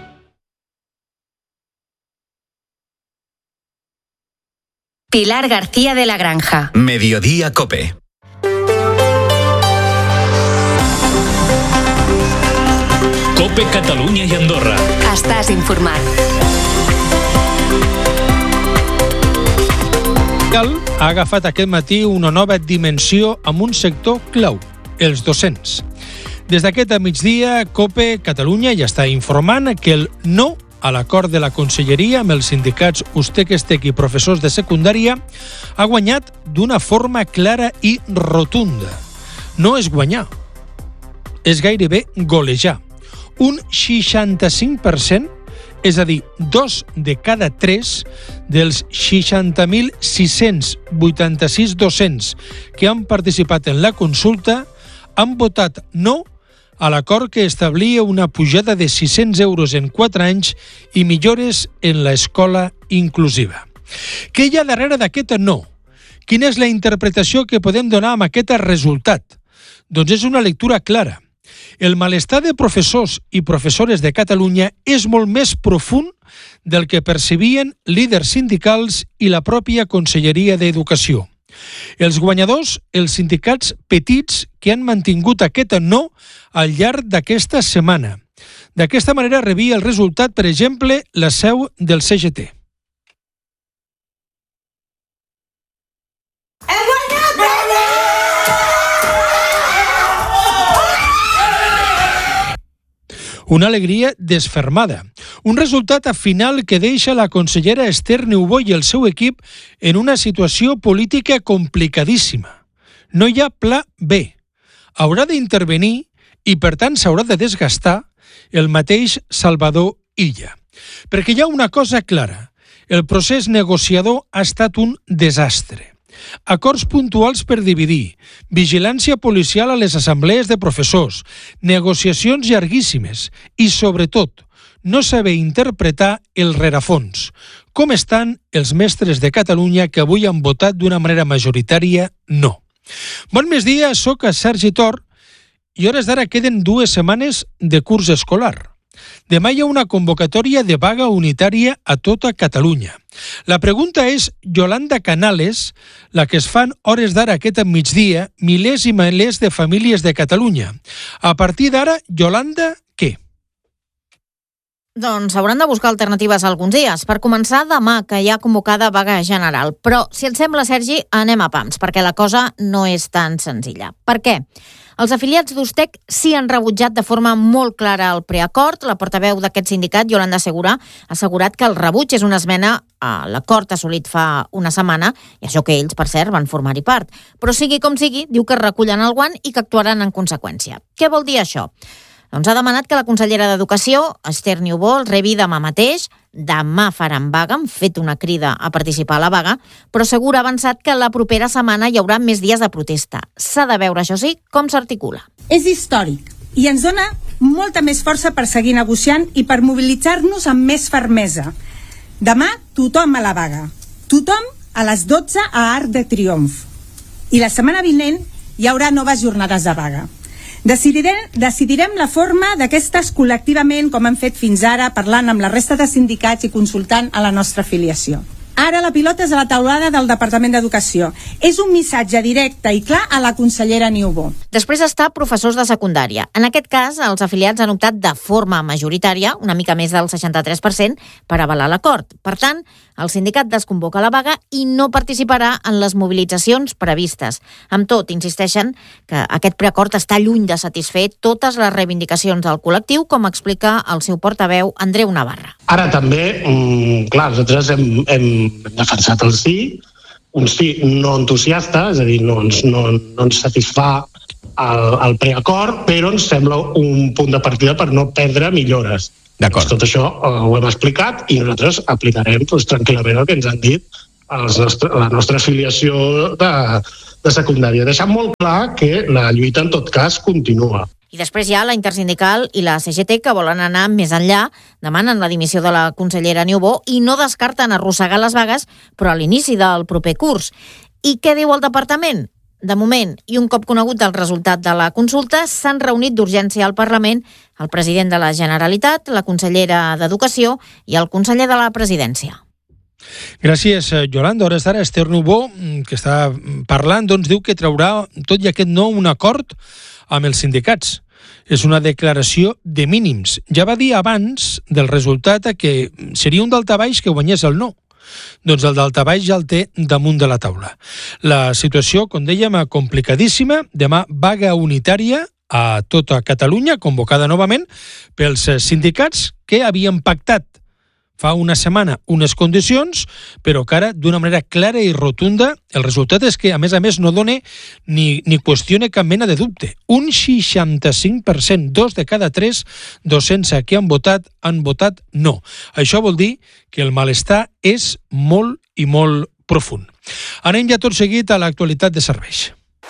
Pilar García de la Granja. Mediodía Cope. Cope Catalunya i Andorra. Estàs informat. Cal ha agafat aquest matí una nova dimensió amb un sector clau, els docents. Des d'aquest migdia, Cope Catalunya ja està informant que el no a l'acord de la Conselleria amb els sindicats Ustec-Estec i professors de secundària ha guanyat d'una forma clara i rotunda. No és guanyar, és gairebé golejar. Un seixanta-cinc per cent, és a dir, dos de cada tres dels seixanta mil sis-cents vuitanta-sis docents que han participat en la consulta han votat no a l'acord que establia una pujada de sis-cents euros en quatre anys i millores en l'escola inclusiva. Què hi ha darrere d'aquest no? Quina és la interpretació que podem donar amb aquest resultat? Doncs és una lectura clara. El malestar de professors i professores de Catalunya és molt més profund del que percebien líders sindicals i la pròpia Conselleria d'Educació. Els guanyadors, els sindicats petits que han mantingut aquest no al llarg d'aquesta setmana. D'aquesta manera rebia el resultat, per exemple, la seu del C G T. Una alegria desfermada. Un resultat final que deixa la consellera Esther Niubó i el seu equip en una situació política complicadíssima. No hi ha pla B. Haurà d'intervenir i, per tant, s'haurà de desgastar el mateix Salvador Illa. Perquè hi ha una cosa clara. El procés negociador ha estat un desastre. Acords puntuals per dividir, vigilància policial a les assemblees de professors, negociacions llarguíssimes i, sobretot, no saber interpretar el rerefons. Com estan els mestres de Catalunya que avui han votat d'una manera majoritària no? Bon migdia, soc a Sergi Tor i hores d'ara queden dues setmanes de curs escolar. Demà hi ha una convocatòria de vaga unitària a tota Catalunya. La pregunta és Yolanda Canales, la que es fan hores d'ara aquest migdia, milers i milers de famílies de Catalunya. A partir d'ara, Yolanda, què? Doncs hauran de buscar alternatives alguns dies. Per començar, demà, que hi ha convocada vaga general. Però, si et sembla, Sergi, anem a pams, perquè la cosa no és tan senzilla. Per què? Els afiliats d'Ustec sí han rebutjat de forma molt clara el preacord. La portaveu d'aquest sindicat, Yolanda Segura, ha assegurat que el rebuig és una esmena a l'acord assolit fa una setmana, i això que ells, per cert, van formar-hi part. Però sigui com sigui, diu que recullen el guant i que actuaran en conseqüència. Què vol dir això? Doncs ha demanat que la consellera d'Educació, Esther Niubó, el rebi demà mateix. Demà faran vaga, han fet una crida a participar a la vaga, però Segura ha avançat que la propera setmana hi haurà més dies de protesta. S'ha de veure, això sí, com s'articula. És històric i ens dona molta més força per seguir negociant i per mobilitzar-nos amb més fermesa. Demà tothom a la vaga. Tothom a les dotze a Arc de Triomf. I la setmana vinent hi haurà noves jornades de vaga. Decidirem, decidirem la forma d'aquestes col·lectivament, com hem fet fins ara, parlant amb la resta de sindicats i consultant a la nostra afiliació. Ara la pilota és a la taulada del Departament d'Educació. És un missatge directe i clar a la consellera Niubó. Després està professors de secundària. En aquest cas, els afiliats han optat de forma majoritària, una mica més del seixanta-tres per cent, per avalar l'acord. Per tant, el sindicat desconvoca la vaga i no participarà en les mobilitzacions previstes. Amb tot, insisteixen que aquest preacord està lluny de satisfer totes les reivindicacions del col·lectiu, com explica el seu portaveu, Andreu Navarra. Ara també, mm, clar, nosaltres hem, hem defensat el sí, un sí no entusiasta, és a dir, no ens, no, no ens satisfà el, el preacord, però ens sembla un punt de partida per no perdre millores. Doncs tot això eh, ho hem explicat i nosaltres aplicarem doncs, tranquil·lament el que ens han dit els nostre, la nostra afiliació de, de secundària. Deixant molt clar que la lluita en tot cas continua. I després hi ha la Intersindical i la C G T que volen anar més enllà, demanen la dimissió de la consellera Niubó i no descarten arrossegar les vagues, però a l'inici del proper curs. I què diu el departament? De moment, i un cop conegut el resultat de la consulta, s'han reunit d'urgència al Parlament el president de la Generalitat, la consellera d'Educació i el conseller de la Presidència. Gràcies, Yolanda. Hores d'ara, Esther Niubó, que està parlant, doncs diu que traurà tot i aquest nou un acord amb els sindicats. És una declaració de mínims. Ja va dir abans del resultat que seria un daltabaix que guanyés el no. Doncs el daltabaix ja el té damunt de la taula. La situació, com dèiem, complicadíssima. Demà vaga unitària a tota Catalunya, convocada novament pels sindicats que havien pactat fa una setmana unes condicions, però que ara, d'una manera clara i rotunda, el resultat és que, a més a més, no dona ni, ni qüestiona cap mena de dubte. Un seixanta-cinc per cent, dos de cada tres docents que han votat, han votat no. Això vol dir que el malestar és molt i molt profund. Anem ja tot seguit a l'actualitat de serveis.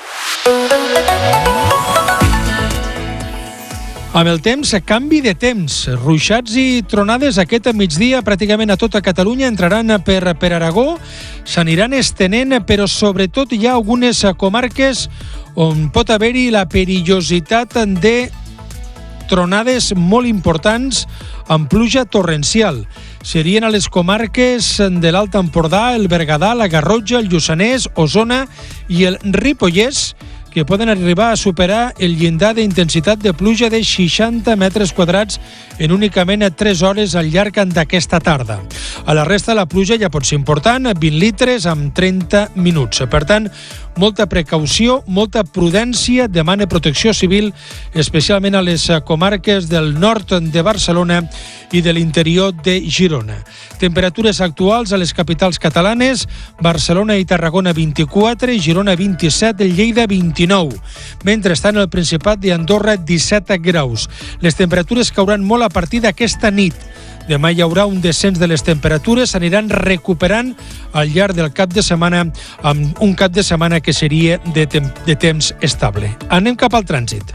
Amb el temps, canvi de temps. Ruixats i tronades aquest migdia pràcticament a tota Catalunya entraran per, per Aragó, s'aniran estenent, però sobretot hi ha algunes comarques on pot haver-hi la perillositat de tronades molt importants amb pluja torrencial. Serien a les comarques de l'Alt Empordà, el Berguedà, la Garrotxa, el Lluçanès, Osona i el Ripollès, que poden arribar a superar el llindar d'intensitat de pluja de seixanta metres quadrats en únicament tres hores al llarg d'aquesta tarda. A la resta la pluja ja pot ser important, vint litres amb trenta minuts. Per tant, molta precaució, molta prudència, demana Protecció Civil, especialment a les comarques del nord de Barcelona i de l'interior de Girona. Temperatures actuals a les capitals catalanes: Barcelona i Tarragona vint-i-quatre, Girona vint-i-set, Lleida vint-i-nou. Mentrestant, al Principat d'Andorra disset graus. Les temperatures cauran molt a partir d'aquesta nit. Demà hi haurà un descens de les temperatures, s'aniran recuperant al llarg del cap de setmana, amb un cap de setmana que seria de, tem- de temps estable. Anem cap al trànsit.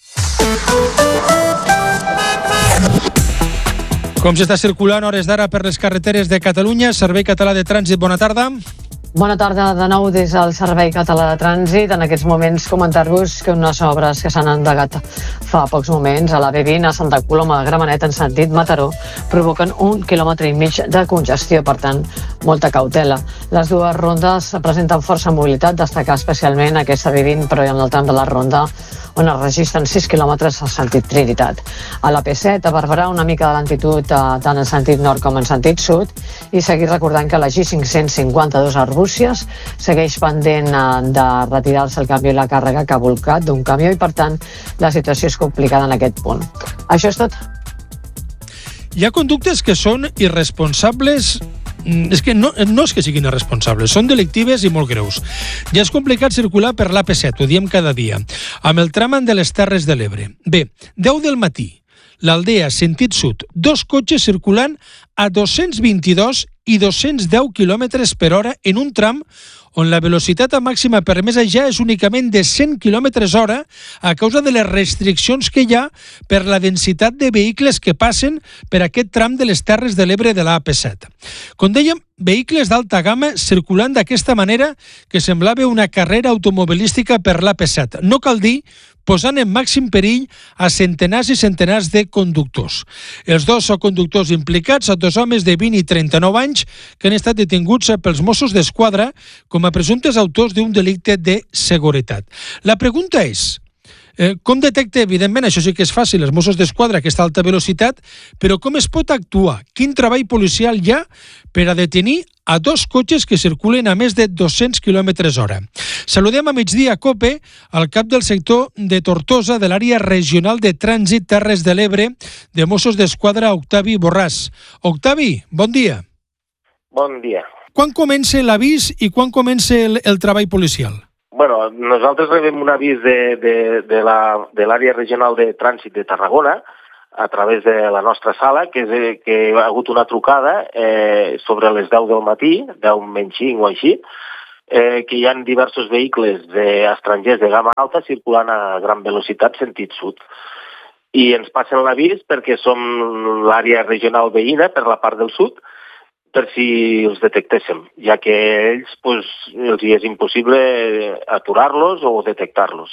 Com s'està circulant a hores d'ara per les carreteres de Catalunya? Servei Català de Trànsit, bona tarda. Bona tarda de nou des del Servei Català de Trànsit. En aquests moments comentar-vos que unes obres que s'han endegat fa pocs moments a la B vint a Santa Coloma de Gramenet en sentit Mataró provoquen un quilòmetre i mig de congestió, per tant, molta cautela. Les dues rondes presenten força mobilitat, destacar especialment aquesta B vint, però en el tram de la ronda on es registren sis quilòmetres al sentit Trinitat. A la P set, a Barberà, una mica de lentitud tant en sentit nord com en sentit sud, i seguir recordant que la G cinc-cents cinquanta-dos a Arbúcies segueix pendent de retirar-se el canvi i la càrrega que ha volcat d'un camió i, per tant, la situació és complicada en aquest punt. Això és tot. Hi ha conductes que són irresponsables. És que no, no és que siguin irresponsables, són delictives i molt greus. Ja és complicat circular per l'A P set, ho diem cada dia, amb el tram de les Terres de l'Ebre. Bé, deu del matí, l'Aldea, sentit sud, dos cotxes circulant a dos-cents vint-i-dos i dos-cents deu quilòmetres per hora en un tram on la velocitat màxima permesa ja és únicament de cent quilòmetres hora a causa de les restriccions que hi ha per la densitat de vehicles que passen per aquest tram de les Terres de l'Ebre de l'A P set. Com dèiem, vehicles d'alta gamma circulant d'aquesta manera que semblava una carrera automobilística per l'A P set. No cal dir, posant en màxim perill a centenars i centenars de conductors. Els dos conductors implicats, dos homes de vint i trenta-nou anys, que han estat detinguts pels Mossos d'Esquadra com a presumptes autors d'un delicte de seguretat. La pregunta és, Eh, com detecta, evidentment, això sí que és fàcil, els Mossos d'Esquadra, aquesta alta velocitat, però com es pot actuar? Quin treball policial hi ha per a detenir a dos cotxes que circulen a més de dos-cents quilòmetres hora? Saludem a migdia a COPE al cap del sector de Tortosa de l'àrea regional de trànsit Terres de l'Ebre de Mossos d'Esquadra, Octavi Borràs. Octavi, bon dia. Bon dia. Quan comença l'avís i quan comença el, el treball policial? Bueno, nosaltres rebem un avís de, de, de la, de l'àrea regional de trànsit de Tarragona a través de la nostra sala, que, és, que hi ha hagut una trucada eh, sobre les deu del matí, deu menys cinc o així, eh, que hi ha diversos vehicles d'estrangers de gamma alta circulant a gran velocitat sentit sud. I ens passen l'avís perquè som l'àrea regional veïna per la part del sud, per si els detectéssim, ja que ells pues, els hi és impossible aturar-los o detectar-los.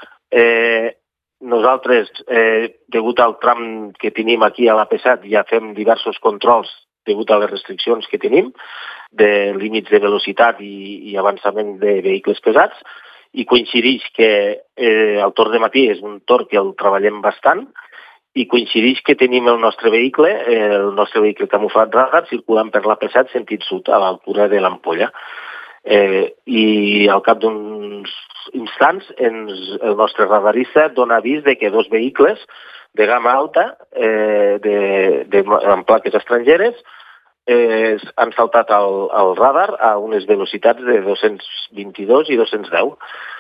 Eh, nosaltres, eh, degut al tram que tenim aquí a l'A P set, ja fem diversos controls degut a les restriccions que tenim, de límits de velocitat i, i avançament de vehicles pesats, i coincideix que eh, el torn de matí és un torn que el treballem bastant, i coincideix que tenim el nostre vehicle, el nostre vehicle camuflat radar, circulant per l'A P set sentit sud, a l'altura de l'Ampolla. Eh, I al cap d'uns instants ens, el nostre radarista dona avís de que dos vehicles de gamma alta, eh, de, de, amb plaques estrangeres, eh, han saltat al, al radar a unes velocitats de dos-cents vint-i-dos i dos-cents deu.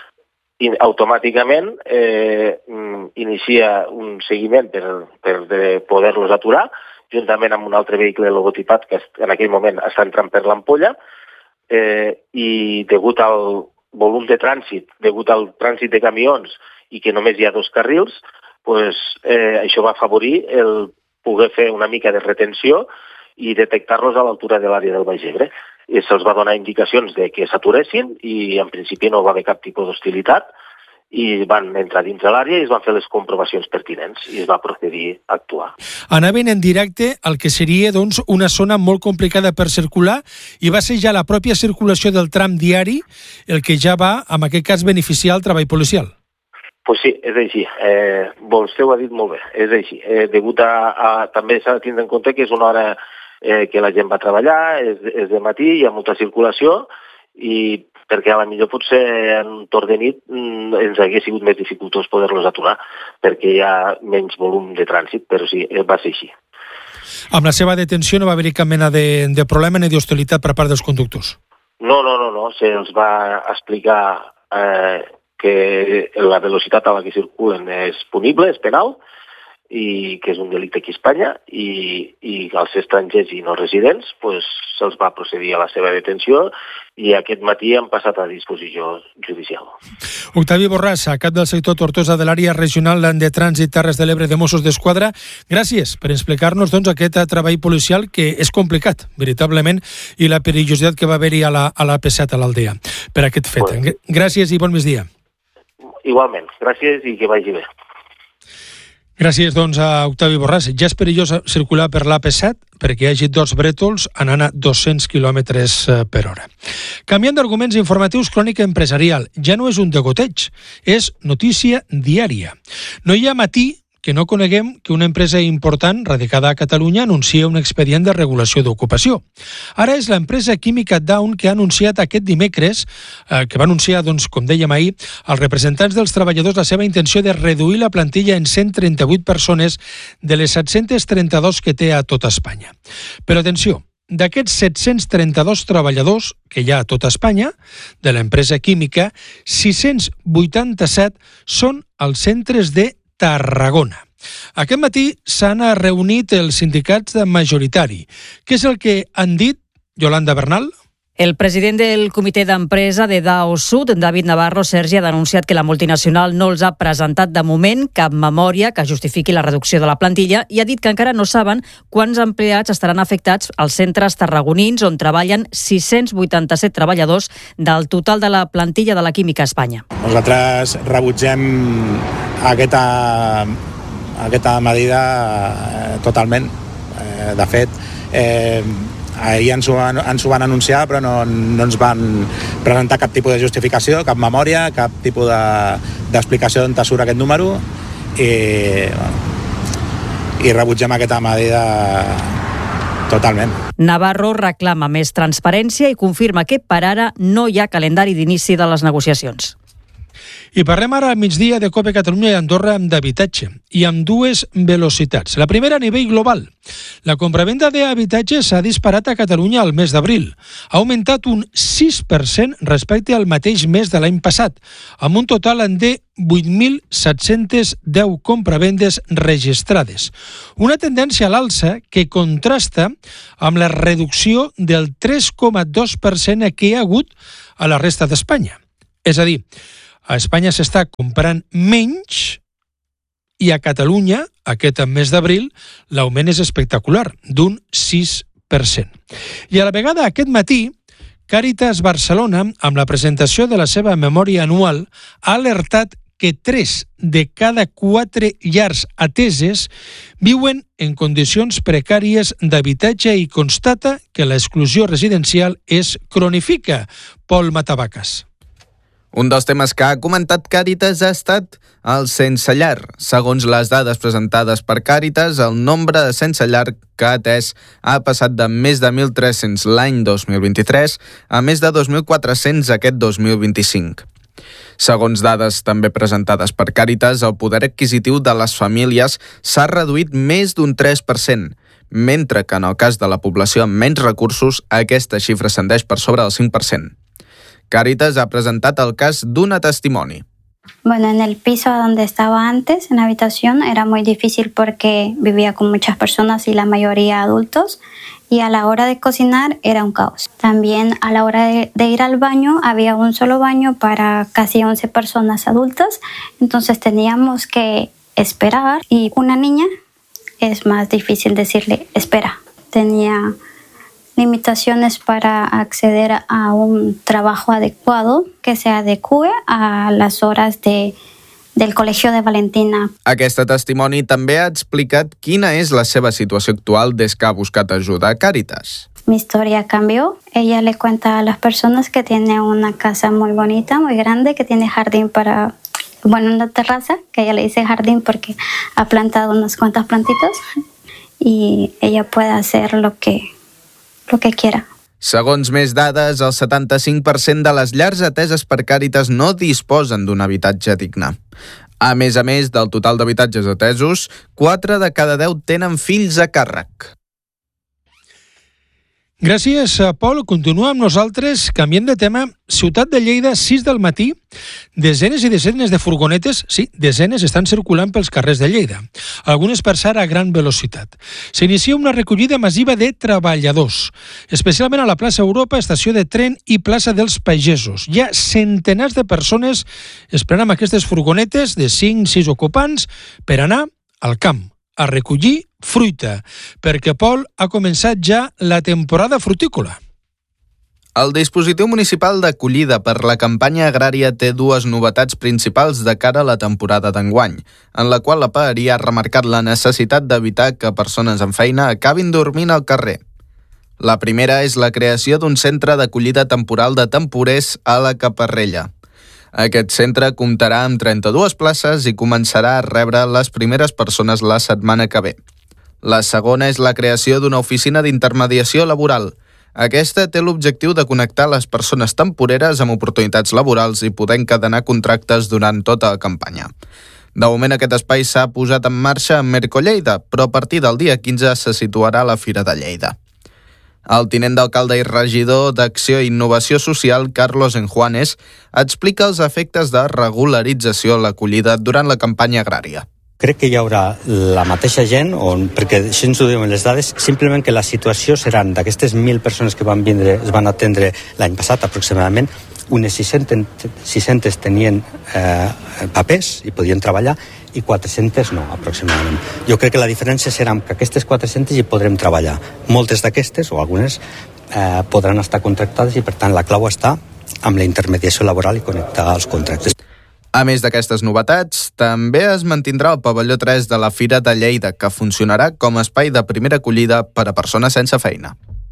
I automàticament eh, inicia un seguiment per, per poder-los aturar, juntament amb un altre vehicle logotipat que en aquell moment està entrant per l'Ampolla, eh, i degut al volum de trànsit, degut al trànsit de camions i que només hi ha dos carrils, pues, eh, això va afavorir el poder fer una mica de retenció i detectar-los a l'altura de l'àrea del Baix Ebre. I se'ls va donar indicacions de que s'aturessin i en principi no va haver cap tipus d'hostilitat i van entrar dins de l'àrea i es van fer les comprovacions pertinents i es va procedir a actuar. Anaven en directe al que seria doncs, una zona molt complicada per circular i va ser ja la pròpia circulació del tram diari el que ja va, en aquest cas, beneficiar el treball policial. Pues sí, és així. Eh, vostè ho ha dit molt bé, és així. Eh, degut a, a, també s'ha de tindre en compte que és una hora eh, que la gent va treballar, és, és de matí, hi ha molta circulació, i perquè a la millor potser en un torn de nit mm, ens hagués sigut més dificultós poder-los aturar, perquè hi ha menys volum de trànsit, però sí, va ser així. Amb la seva detenció no va haver-hi cap mena de, de problema ni d'hostilitat per part dels conductors? No, no, no, no. Se'ls va explicar eh, que la velocitat a la que circulen és punible, és penal, i que és un delicte aquí a Espanya, i, i als estrangers i no residents pues, se'ls va procedir a la seva detenció i aquest matí han passat a disposició judicial. Octavi Borràs, cap del sector Tortosa de l'àrea regional de trànsit Terres de l'Ebre de Mossos d'Esquadra, gràcies per explicar-nos doncs, aquest treball policial que és complicat, veritablement, i la perillositat que va haver-hi a la, a l'A P set a l'Aldea per aquest fet. Bueno. Gràcies i bon migdia. Igualment, gràcies i que vagi bé. Gràcies, doncs, a Octavi Borràs. Ja és perillós circular per l'A P set perquè hi hagi dos brètols anant a dos-cents quilòmetres per hora. Canviant d'arguments informatius, crònica empresarial. Ja no és un degoteig, és notícia diària. No hi ha matí que no coneguem que una empresa important radicada a Catalunya anuncia un expedient de regulació d'ocupació. Ara és l'empresa química Down que ha anunciat aquest dimecres, eh, que va anunciar, doncs, com dèiem ahir, als representants dels treballadors la seva intenció de reduir la plantilla en cent trenta-vuit persones de les set-cents trenta-dos que té a tota Espanya. Però atenció, d'aquests set-cents trenta-dos treballadors que hi ha a tota Espanya, de l'empresa química, sis-cents vuitanta-set són als centres de Tarragona. Aquest matí s'han reunit els sindicats de majoritari. Què és el que han dit, Yolanda Bernal? El president del comitè d'empresa de Dow Sud, David Navarro Sergi, ha denunciat que la multinacional no els ha presentat de moment cap memòria que justifiqui la reducció de la plantilla i ha dit que encara no saben quants empleats estaran afectats als centres tarragonins on treballen sis-cents vuitanta-set treballadors del total de la plantilla de la química a Espanya. Nosaltres rebutgem aquesta, aquesta medida totalment. De fet, eh, ahir ens ho, ens ho van anunciar, però no, no ens van presentar cap tipus de justificació, cap memòria, cap tipus de, d'explicació d'on surt aquest número i, bueno, i rebutgem aquesta medida totalment. Navarro reclama més transparència i confirma que per ara no hi ha calendari d'inici de les negociacions. I parlem ara al migdia de COPE Catalunya i Andorra d'habitatge, i amb dues velocitats. La primera a nivell global. La compravenda d'habitatge s'ha disparat a Catalunya al mes d'abril. Ha augmentat un sis per cent respecte al mateix mes de l'any passat, amb un total de vuit mil set-cents deu compravendes registrades. Una tendència a l'alça que contrasta amb la reducció del tres coma dos per cent que hi ha hagut a la resta d'Espanya. És a dir, a Espanya s'està comprant menys i a Catalunya, aquest mes d'abril, l'augment és espectacular, d'un sis per cent. I a la vegada, aquest matí, Càritas Barcelona, amb la presentació de la seva memòria anual, ha alertat que tres de cada quatre llars ateses viuen en condicions precàries d'habitatge i constata que l'exclusió residencial es cronifica. Pol Matavacas. Un dels temes que ha comentat Càritas ha estat el sense llar. Segons les dades presentades per Càritas, el nombre de sense llar que ha atès ha passat de més de mil tres-cents l'any dos mil vint-i-tres a més de dos mil quatre-cents aquest dos mil vint-i-cinc. Segons dades també presentades per Càritas, el poder adquisitiu de les famílies s'ha reduït més d'un tres per cent, mentre que en el cas de la població amb menys recursos, aquesta xifra ascendeix per sobre del cinc per cent. Càritas ha presentat el cas d'una testimoni. Bueno, en el piso donde estaba antes, en la habitación, era muy difícil porque vivía con muchas personas y la mayoría adultos, y a la hora de cocinar era un caos. También a la hora de, de ir al baño había un solo baño para casi once personas adultas, entonces teníamos que esperar, y una niña es más difícil decirle espera. Tenía limitaciones para acceder a un trabajo adecuado que se adecue a las horas de, del Colegio de Valentina. Aquesta testimoni també ha explicat quina és la seva situació actual des que ha buscat ajuda a Càritas. Mi historia cambió. Ella le cuenta a las personas que tiene una casa muy bonita, muy grande, que tiene jardín para, bueno, una terraza, que ella le dice jardín porque ha plantado unas cuantas plantitas, y ella puede hacer lo que lo que quiera. Segons més dades, el setanta-cinc per cent de les llars ateses per Càritas no disposen d'un habitatge digne. A més a més del total d'habitatges atesos, quatre de cada deu tenen fills a càrrec. Gràcies, Pol. Continua amb nosaltres, canviem de tema. Ciutat de Lleida, sis del matí, desenes i desenes de furgonetes, sí, desenes, estan circulant pels carrers de Lleida. Algunes per ser a gran velocitat. S'inicia una recollida massiva de treballadors, especialment a la plaça Europa, estació de tren i plaça dels Pagesos. Hi ha centenars de persones esperant amb aquestes furgonetes de cinc sis ocupants per anar al camp a recollir fruita, perquè, Pol, ha començat ja la temporada frutícola. El dispositiu municipal d'acollida per la campanya agrària té dues novetats principals de cara a la temporada d'enguany, en la qual la paeria ha remarcat la necessitat d'evitar que persones amb feina acabin dormint al carrer. La primera és la creació d'un centre d'acollida temporal de temporers a la Caparrella. Aquest centre comptarà amb trenta-dues places i començarà a rebre les primeres persones la setmana que ve. La segona és la creació d'una oficina d'intermediació laboral. Aquesta té l'objectiu de connectar les persones temporeres amb oportunitats laborals i poder encadenar contractes durant tota la campanya. De moment aquest espai s'ha posat en marxa a Merco Lleida, però a partir del dia quinze se situarà a la Fira de Lleida. El tinent d'alcalde i regidor d'Acció i Innovació Social, Carlos Enjuanes, explica els efectes de regularització a l'acollida durant la campanya agrària. Crec que hi haurà la mateixa gent, on, perquè així ens ho diuen les dades, simplement que la situació seran d'aquestes mil persones que van vindre, es van atendre l'any passat aproximadament, unes sis-centes tenien eh, papers i podien treballar i quatre-centes no, aproximadament. Jo crec que la diferència serà que aquestes quatre-centes hi podrem treballar. Moltes d'aquestes, o algunes, eh, podran estar contractades i, per tant, la clau està amb la intermediació laboral i connectar els contractes. A més d'aquestes novetats, també es mantindrà el pavelló tres de la Fira de Lleida, que funcionarà com a espai de primera acollida per a persones sense feina.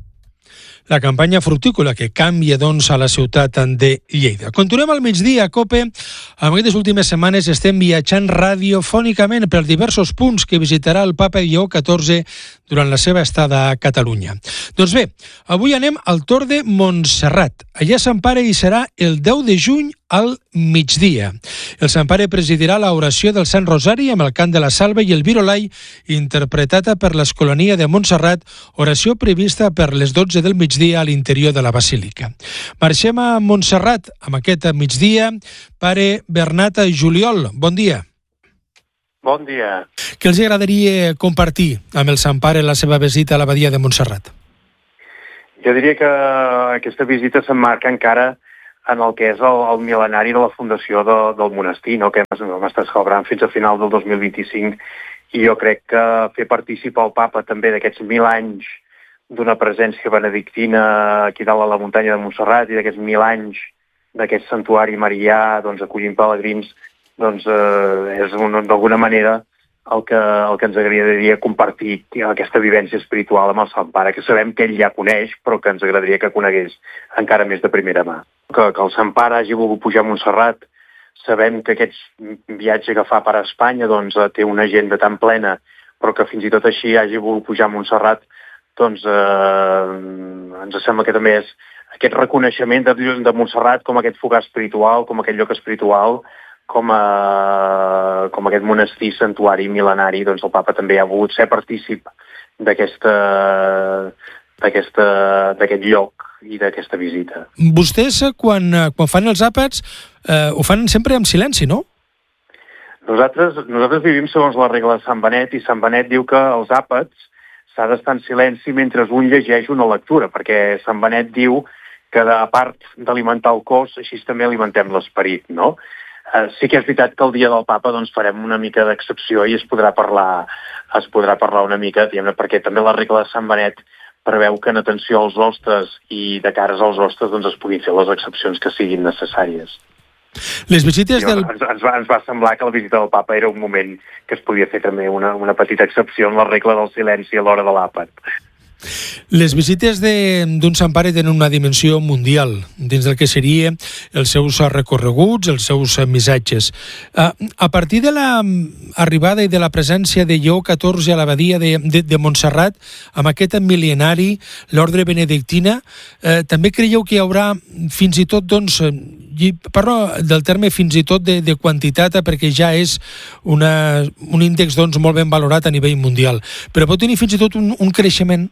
La campanya fructícola que canvia, doncs, a la ciutat de Lleida. Continuem al migdia, COPE. En aquestes últimes setmanes estem viatjant radiofònicament per diversos punts que visitarà el papa Lleó catorze durant la seva estada a Catalunya. Doncs bé, avui anem al Tor de Montserrat. Allà Sant Pare hi serà el deu de juny al migdia. El Sant Pare presidirà l'oració del Sant Rosari amb el cant de la Salve i el Virolai, interpretada per l'Escolania de Montserrat, oració prevista per les dotze del migdia a l'interior de la Basílica. Marxem a Montserrat amb aquest migdia. Pare Bernat Juliol, bon dia. Bon dia. Què els agradaria compartir amb el Sant Pare la seva visita a l'abadia de Montserrat? Jo diria que aquesta visita s'emmarca encara en el que és el, el mil·lenari de la fundació de, del monestir, no? Que vam estar celebrant fins a final del dos mil vint-i-cinc, i jo crec que fer participar el papa també d'aquests mil anys d'una presència benedictina aquí dalt a la muntanya de Montserrat i d'aquests mil anys d'aquest santuari marià, doncs, acollint pelegrins, doncs eh, és d'alguna manera el que, el que ens agradaria compartir aquesta vivència espiritual amb el Sant Pare, que sabem que ell ja coneix, però que ens agradaria que conegués encara més de primera mà. Que, que el Sant Pare hagi volgut pujar a Montserrat, sabem que aquest viatge que fa per a Espanya doncs, té una agenda tan plena, però que fins i tot així hagi volgut pujar a Montserrat, doncs eh, ens sembla que també és aquest reconeixement de, de Montserrat com aquest fogar espiritual, com aquest lloc espiritual, com, a, com aquest monestir santuari mil·lenari, doncs el papa també ha volgut ser partícip d'aquesta d'aquest lloc i d'aquesta visita. Vostès, quan, quan fan els àpats, eh, ho fan sempre en silenci, no? Nosaltres, nosaltres vivim segons la regla de Sant Benet, i Sant Benet diu que els àpats s'ha d'estar en silenci mentre un llegeix una lectura, perquè Sant Benet diu que, a part d'alimentar el cos, així també alimentem l'esperit, no? Uh, sí que és veritat que el dia del papa doncs, farem una mica d'excepció i es podrà parlar es podrà parlar una mica, diguem-ne, perquè també la regla de Sant Benet preveu que en atenció als hostes i de cares als hostes doncs, es puguin fer les excepcions que siguin necessàries. Les visites del... Ens, ens, va, ens va semblar que la visita del papa era un moment que es podia fer també una, una petita excepció en la regla del silenci a l'hora de l'àpat. Les visites d'un Sant Pare tenen una dimensió mundial dins del que seria els seus recorreguts, els seus missatges. A, a partir de l'arribada i de la presència de Lleó catorze a l'abadia de, de, de Montserrat, amb aquest mil·lenari, l'ordre benedictina, eh, també creieu que hi haurà fins i tot, doncs, parlo del terme fins i tot de, de quantitat, perquè ja és una, un índex doncs, molt ben valorat a nivell mundial, però pot tenir fins i tot un, un creixement?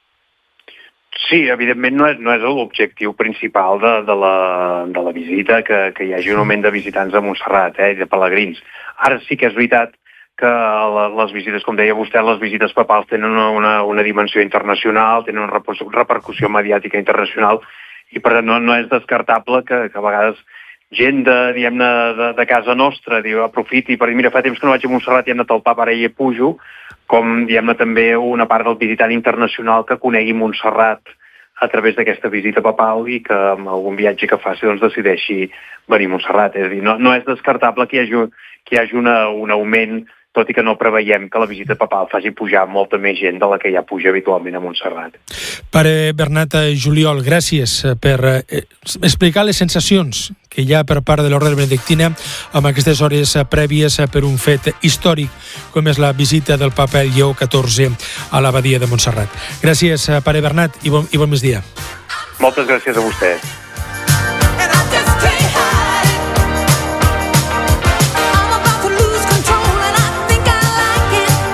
Sí, evidentment no és, no és l'objectiu principal de, de, la, de la visita, que, que hi hagi un augment de visitants a Montserrat, eh, de pelegrins. Ara sí que és veritat que la, les visites, com deia vostè, les visites papals tenen una, una, una dimensió internacional, tenen una repercussió mediàtica internacional, i per tant no, no és descartable que, que a vegades gent de, diguem-ne, de, de casa nostra diu, aprofiti per dir, mira, fa temps que no vaig a Montserrat i hem anat al papa, ara hi pujo, com, diguem-ne, també una part del visitant internacional que conegui Montserrat a través d'aquesta visita papal i que amb algun viatge que faci doncs, decideixi venir a Montserrat. És a dir, no, no és descartable que hi hagi, que hi hagi una, un augment, tot i que no preveiem que la visita papal faci pujar molta més gent de la que ja puja habitualment a Montserrat. Pare Bernat Juliol, gràcies per eh, explicar les sensacions que hi ha per part de l'ordre benedictina amb aquestes hores prèvies per un fet històric com és la visita del papa Lleó catorze a l'abadia de Montserrat. Gràcies, pare Bernat, i bon, i bon migdia. Moltes gràcies a vostè. I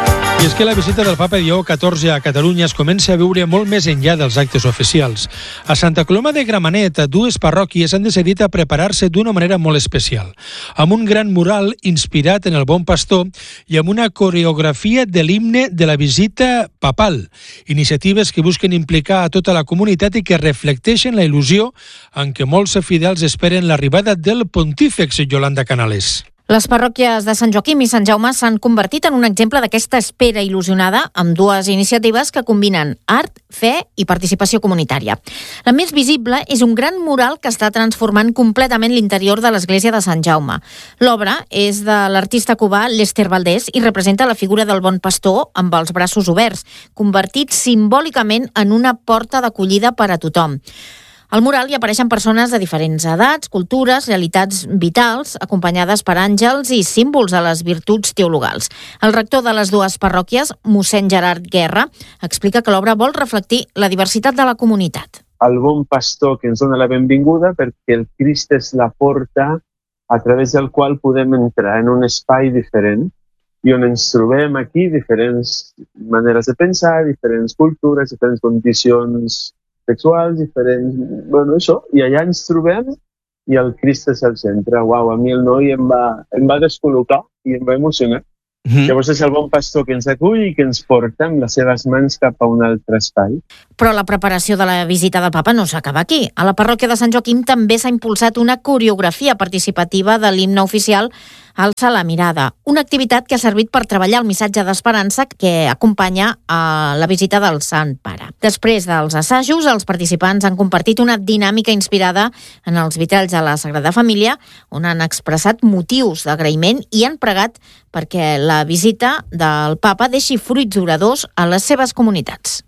I és que la visita del papa Lleó catorze a Catalunya es comença a veure molt més enllà dels actes oficials. A Santa Coloma de Gramenet, dues parròquies han decidit a preparar-se d'una manera molt especial, amb un gran mural inspirat en el Bon Pastor i amb una coreografia de l'himne de la visita papal. Iniciatives que busquen implicar a tota la comunitat i que reflecteixen la il·lusió en què molts fidels esperen l'arribada del pontífex. Yolanda Canales. Les parròquies de Sant Joaquim i Sant Jaume s'han convertit en un exemple d'aquesta espera il·lusionada amb dues iniciatives que combinen art, fe i participació comunitària. La més visible és un gran mural que està transformant completament l'interior de l'església de Sant Jaume. L'obra és de l'artista cubà Lester Valdés i representa la figura del Bon Pastor amb els braços oberts, convertit simbòlicament en una porta d'acollida per a tothom. Al mural hi apareixen persones de diferents edats, cultures, realitats vitals, acompanyades per àngels i símbols de les virtuts teologals. El rector de les dues parròquies, mossèn Gerard Guerra, explica que l'obra vol reflectir la diversitat de la comunitat. El Bon Pastor que ens dona la benvinguda perquè el Crist és la porta a través del qual podem entrar en un espai diferent i on ens trobem aquí diferents maneres de pensar, diferents cultures, diferents condicions sexuals, diferents... Bueno, això, i allà ens trobem i el Crist és al centre. Uau, a mi el noi em va, em va descol·locar i em va emocionar. Mm-hmm. Llavors és el Bon Pastor que ens acull i que ens porta amb les seves mans cap a un altre espai. Però la preparació de la visita del papa no s'acaba aquí. A la parròquia de Sant Joaquim també s'ha impulsat una coreografia participativa de l'himne oficial Alça la mirada, una activitat que ha servit per treballar el missatge d'esperança que acompanya a la visita del Sant Pare. Després dels assajos, els participants han compartit una dinàmica inspirada en els vitralls de la Sagrada Família, on han expressat motius d'agraïment i han pregat perquè la visita del papa deixi fruits duradors a les seves comunitats.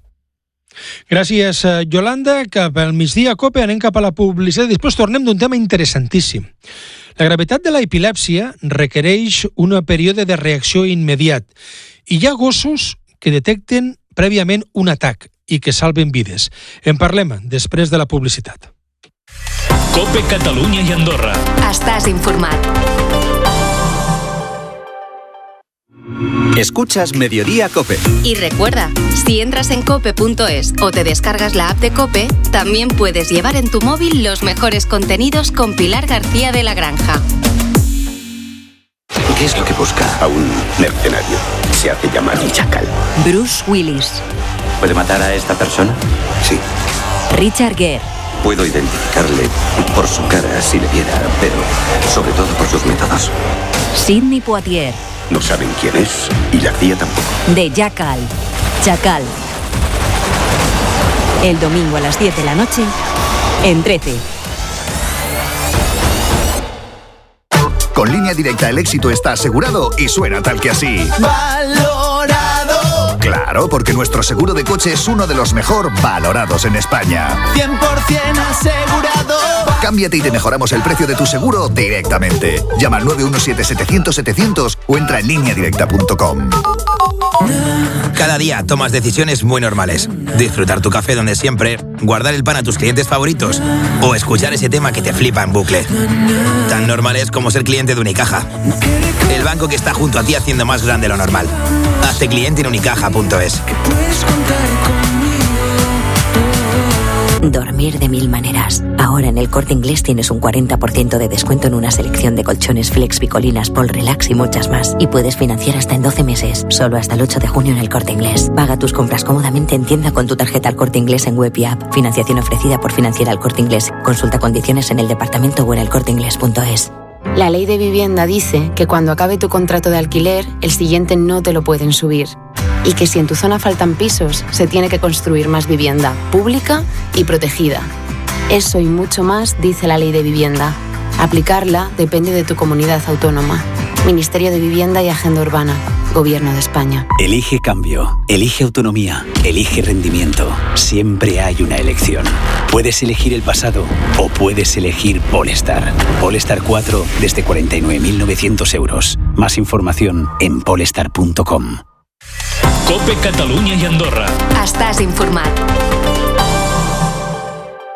Gràcies, Yolanda. Cap al migdia, Cope, anem cap a la publicitat. Després tornem d'un tema interessantíssim. La gravetat de la epilèpsia requereix un període de reacció immediat i hi ha gossos que detecten prèviament un atac i que salven vides. En parlem després de la publicitat. Cope Catalunya i Andorra. Estàs informat. Escuchas Mediodía Cope. Y recuerda, si entras en cope punto es o te descargas la app de Cope, también puedes llevar en tu móvil los mejores contenidos con Pilar García de la Granja. ¿Qué es lo que busca a un mercenario? Se hace llamar Chacal. Bruce Willis. ¿Puede matar a esta persona? Sí. Richard Gere. Puedo identificarle por su cara si le viera, pero sobre todo por sus métodos. Sidney Poitier. No saben quién es y la C I A tampoco. De Jackal. Chacal. El domingo a las diez de la noche en trece. Con Línea Directa el éxito está asegurado y suena tal que así. ¡Valorado! Claro, porque nuestro seguro de coche es uno de los mejor valorados en España. cien por ciento asegurado. Cámbiate y te mejoramos el precio de tu seguro directamente. Llama al nueve uno siete setecientos setecientos o entra en línea directa punto com. Cada día tomas decisiones muy normales. Disfrutar tu café donde siempre, guardar el pan a tus clientes favoritos o escuchar ese tema que te flipa en bucle. Tan normales como ser cliente de Unicaja. El banco que está junto a ti haciendo más grande lo normal. Hazte cliente en unicaja punto es. Dormir de mil maneras. Ahora en el Corte Inglés tienes un cuarenta por ciento de descuento en una selección de colchones Flex, Picolinas, Pol Relax y muchas más. Y puedes financiar hasta en doce meses. Solo hasta el ocho de junio en el Corte Inglés. Paga tus compras cómodamente en tienda con tu tarjeta al Corte Inglés en web y app. Financiación ofrecida por Financiera al Corte Inglés. Consulta condiciones en el departamento o en el corte inglés punto es. La ley de vivienda dice que cuando acabe tu contrato de alquiler, el siguiente no te lo pueden subir. Y que si en tu zona faltan pisos, se tiene que construir más vivienda pública y protegida. Eso y mucho más dice la ley de vivienda. Aplicarla depende de tu comunidad autónoma. Ministerio de Vivienda y Agenda Urbana. Gobierno de España. Elige cambio, elige autonomía, elige rendimiento. Siempre hay una elección. Puedes elegir el pasado o puedes elegir Polestar. Polestar cuatro desde cuarenta y nueve mil novecientos euros. Más información en polestar punto com. Cope Catalunya i Andorra. Estàs informat.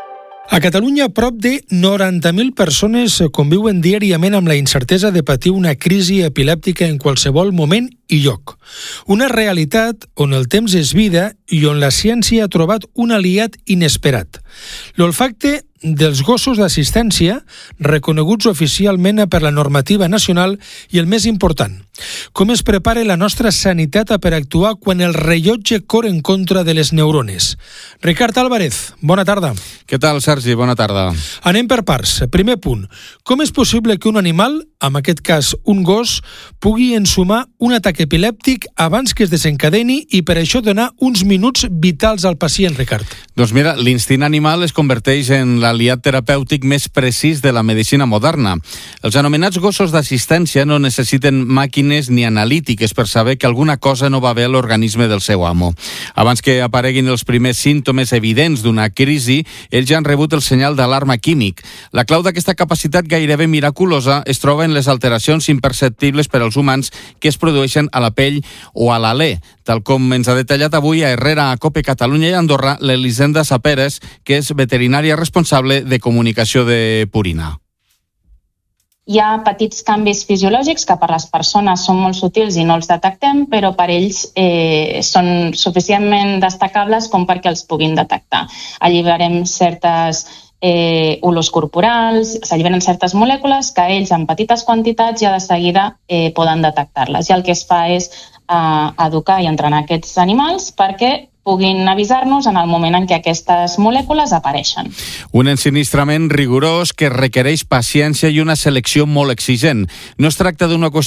A Catalunya, prop de noranta mil persones conviuen diàriament amb la incertesa de patir una crisi epilèptica en qualsevol moment i lloc. Una realitat on el temps és vida i on la ciència ha trobat un aliat inesperat. L'olfacte dels gossos d'assistència, reconeguts oficialment per la normativa nacional i el més important, com es prepara la nostra sanitat per actuar quan el rellotge corre en contra de les neurones. Ricard Álvarez, bona tarda. Què tal, Sergi? Bona tarda. Anem per parts. Primer punt. Com és possible que un animal, en aquest cas un gos, pugui ensumar un atac epilèptic abans que es desencadeni i per això donar uns minuts vitals al pacient, Ricard? Doncs mira, l'instint animal es converteix en l'aliat terapèutic més precís de la medicina moderna. Els anomenats gossos d'assistència no necessiten màquines ni analítiques per saber que alguna cosa no va bé a l'organisme del seu amo. Abans que apareguin els primers símptomes evidents d'una crisi, ells ja han rebut el senyal d'alarma químic. La clau d'aquesta capacitat gairebé miraculosa es troba en les alteracions imperceptibles per als humans que es produeixen a la pell o a l'alè, tal com ens ha detallat avui a Herrera, a COPE Catalunya i Andorra, l'Elisenda Saperes, que és veterinària responsable de comunicació de Purina. Hi ha petits canvis fisiològics que per les persones són molt sutils i no els detectem, però per ells eh, són suficientment destacables com perquè els puguin detectar. Alliberem certes eh, olors corporals, s'alliberen certes molècules que ells en petites quantitats ja de seguida eh, poden detectar-les. I el que es fa és eh, educar i entrenar aquests animals perquè puguin avisar-nos en el moment en què aquestes molècules apareixen. Un ensinistrament rigorós que requereix paciència i una selecció molt exigent. No es tracta d'una qüestió